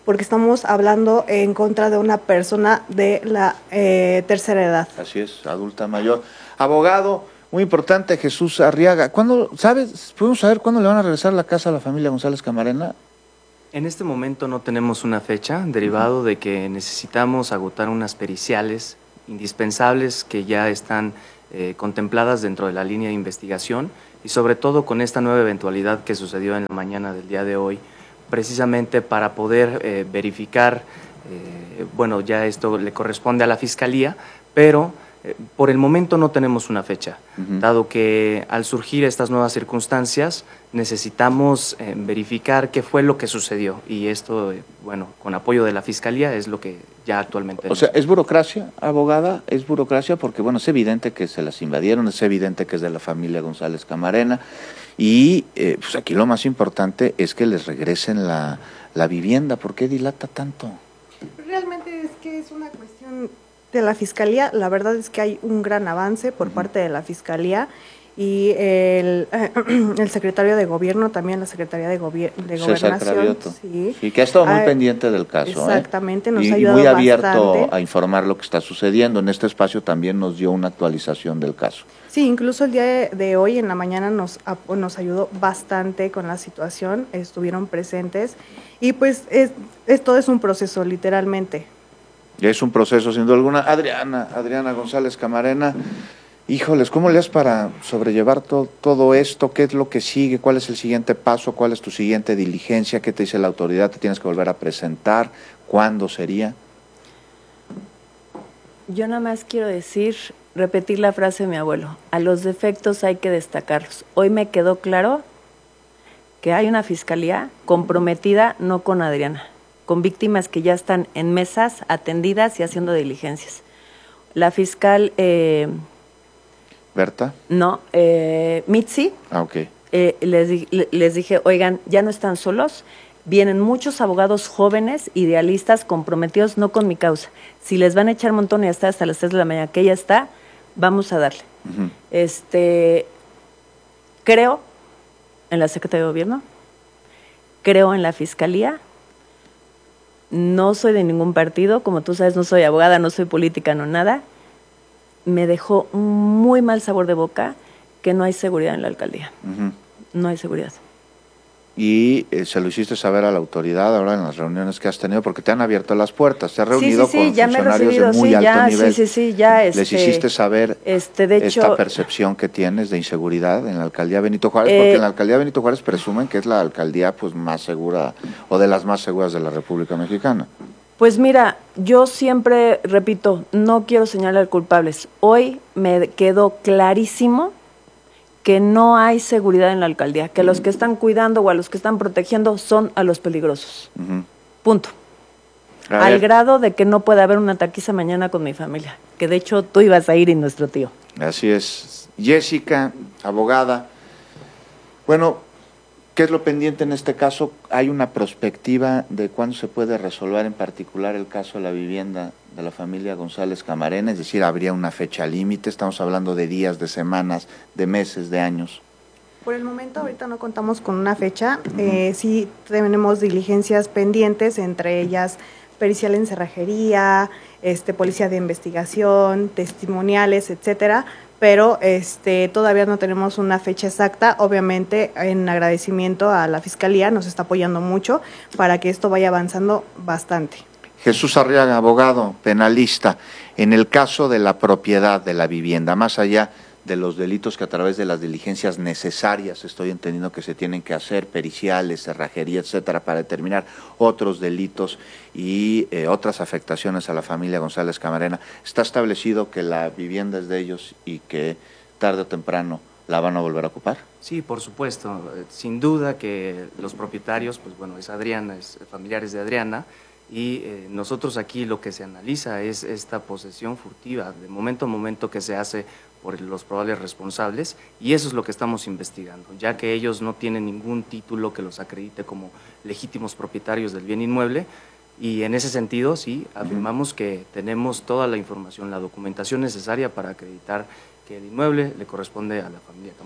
porque estamos hablando en contra de una persona de la tercera edad. Así es, adulta mayor. Abogado, muy importante, Jesús Arriaga. ¿Cuándo, sabes, podemos saber cuándo le van a regresar la casa a la familia González Camarena? En este momento no tenemos una fecha, derivado de que necesitamos agotar unas periciales indispensables que ya están contempladas dentro de la línea de investigación y sobre todo con esta nueva eventualidad que sucedió en la mañana del día de hoy, precisamente para poder verificar, bueno, ya esto le corresponde a la Fiscalía, pero por el momento no tenemos una fecha, dado que al surgir estas nuevas circunstancias necesitamos verificar qué fue lo que sucedió y esto, bueno, con apoyo de la Fiscalía es lo que ya actualmente... O sea, ¿es burocracia, abogada? ¿Es burocracia? Porque, bueno, es evidente que se las invadieron, es evidente que es de la familia González Camarena y pues aquí lo más importante es que les regresen la vivienda. ¿Por qué dilata tanto? Realmente es que es una cuestión de la Fiscalía. La verdad es que hay un gran avance por parte de la Fiscalía y el secretario de Gobierno, también la Secretaría de Gobernación. Sí, que ha estado muy pendiente del caso. Exactamente, nos y ha ayudado muy abierto bastante a informar lo que está sucediendo. En este espacio también nos dio una actualización del caso. Sí, incluso el día de hoy en la mañana nos ayudó bastante con la situación, estuvieron presentes y pues todo es un proceso, literalmente. Es un proceso, sin duda alguna. Adriana González Camarena, híjoles, ¿cómo le haces para sobrellevar todo esto? ¿Qué es lo que sigue? ¿Cuál es el siguiente paso? ¿Cuál es tu siguiente diligencia? ¿Qué te dice la autoridad? ¿Te tienes que volver a presentar? ¿Cuándo sería? Yo nada más quiero repetir la frase de mi abuelo, a los defectos hay que destacarlos. Hoy me quedó claro que hay una Fiscalía comprometida no con Adriana, con víctimas que ya están en mesas, atendidas y haciendo diligencias. La fiscal... ¿Berta? No, Mitzi. Ah, ok. Les dije, oigan, ya no están solos, vienen muchos abogados jóvenes, idealistas, comprometidos no con mi causa. Si les van a echar montón y hasta las 3 de la mañana que ella está, vamos a darle. Creo en la Secretaría de Gobierno, creo en la Fiscalía. No soy de ningún partido, como tú sabes, no soy abogada, no soy política, no nada. Me dejó muy mal sabor de boca que no hay seguridad en la alcaldía. No hay seguridad. Y se lo hiciste saber a la autoridad ahora en las reuniones que has tenido, porque te han abierto las puertas, te has reunido con funcionarios de muy alto nivel. Les hiciste saber de hecho, esta percepción que tienes de inseguridad en la alcaldía Benito Juárez, porque en la alcaldía Benito Juárez presumen que es la alcaldía pues más segura o de las más seguras de la República Mexicana. Pues mira, yo siempre repito, no quiero señalar culpables. Hoy me quedó clarísimo que no hay seguridad en la alcaldía, que los que están cuidando o a los que están protegiendo son a los peligrosos. Punto. Al grado de que no puede haber una taquiza mañana con mi familia, que de hecho tú ibas a ir y nuestro tío. Así es. Jessica, abogada. Bueno, ¿qué es lo pendiente en este caso? ¿Hay una perspectiva de cuándo se puede resolver en particular el caso de la vivienda de la familia González Camarena? Es decir, ¿habría una fecha límite? Estamos hablando de días, de semanas, de meses, de años. Por el momento ahorita no contamos con una fecha. Sí tenemos diligencias pendientes, entre ellas pericial en cerrajería, policía de investigación, testimoniales, etcétera. Pero todavía no tenemos una fecha exacta. Obviamente, en agradecimiento a la Fiscalía, nos está apoyando mucho para que esto vaya avanzando bastante. Jesús Arriaga, abogado, penalista, en el caso de la propiedad de la vivienda, más allá de los delitos que a través de las diligencias necesarias estoy entendiendo que se tienen que hacer, periciales, cerrajería, etcétera, para determinar otros delitos y otras afectaciones a la familia González Camarena, ¿está establecido que la vivienda es de ellos y que tarde o temprano la van a volver a ocupar? Sí, por supuesto. Sin duda que los propietarios, pues bueno, es Adriana, es familiares de Adriana, y nosotros aquí lo que se analiza es esta posesión furtiva, de momento a momento que se hace por los probables responsables, y eso es lo que estamos investigando, ya que ellos no tienen ningún título que los acredite como legítimos propietarios del bien inmueble, y en ese sentido sí, afirmamos que tenemos toda la información, la documentación necesaria para acreditar que el inmueble le corresponde a la familia Camarena.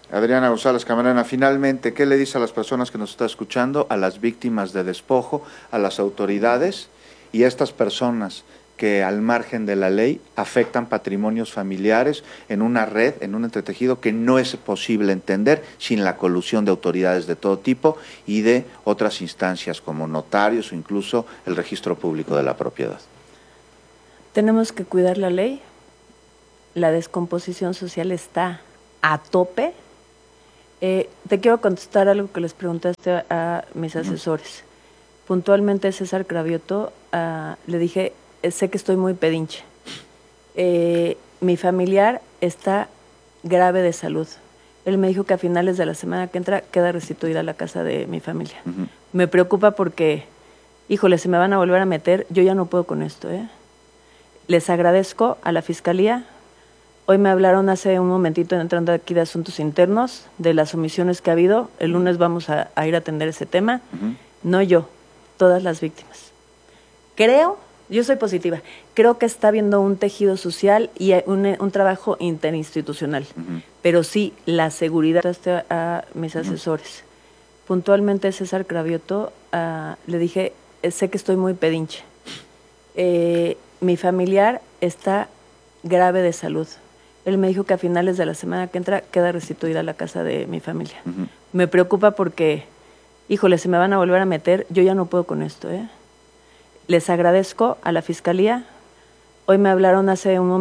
Adriana González Camarena, finalmente, ¿qué le dice a las personas que nos están escuchando, a las víctimas de despojo, a las autoridades y a estas personas que al margen de la ley afectan patrimonios familiares en una red, en un entretejido que no es posible entender sin la colusión de autoridades de todo tipo y de otras instancias como notarios o incluso el registro público de la propiedad? Tenemos que cuidar la ley. La descomposición social está a tope. Te quiero contestar algo que les preguntaste a mis asesores. Puntualmente César Cravioto, le dije, sé que estoy muy pedinche. Mi familiar está grave de salud. Él me dijo que a finales de la semana que entra queda restituida a la casa de mi familia. Me preocupa porque, híjole, se me van a volver a meter, yo ya no puedo con esto. Les agradezco a la Fiscalía. Hoy me hablaron hace un momentito entrando aquí de Asuntos Internos, de las omisiones que ha habido. El lunes vamos a ir a atender ese tema. No yo, todas las víctimas. Creo, yo soy positiva, creo que está habiendo un tejido social y un trabajo interinstitucional. Pero sí, la seguridad a mis asesores. Puntualmente César Cravioto, le dije, sé que estoy muy pedinche. Mi familiar está grave de salud. Él me dijo que a finales de la semana que entra queda restituida a la casa de mi familia. Me preocupa porque, híjole, se me van a volver a meter, yo ya no puedo con esto. Les agradezco a la Fiscalía. Hoy me hablaron hace un momento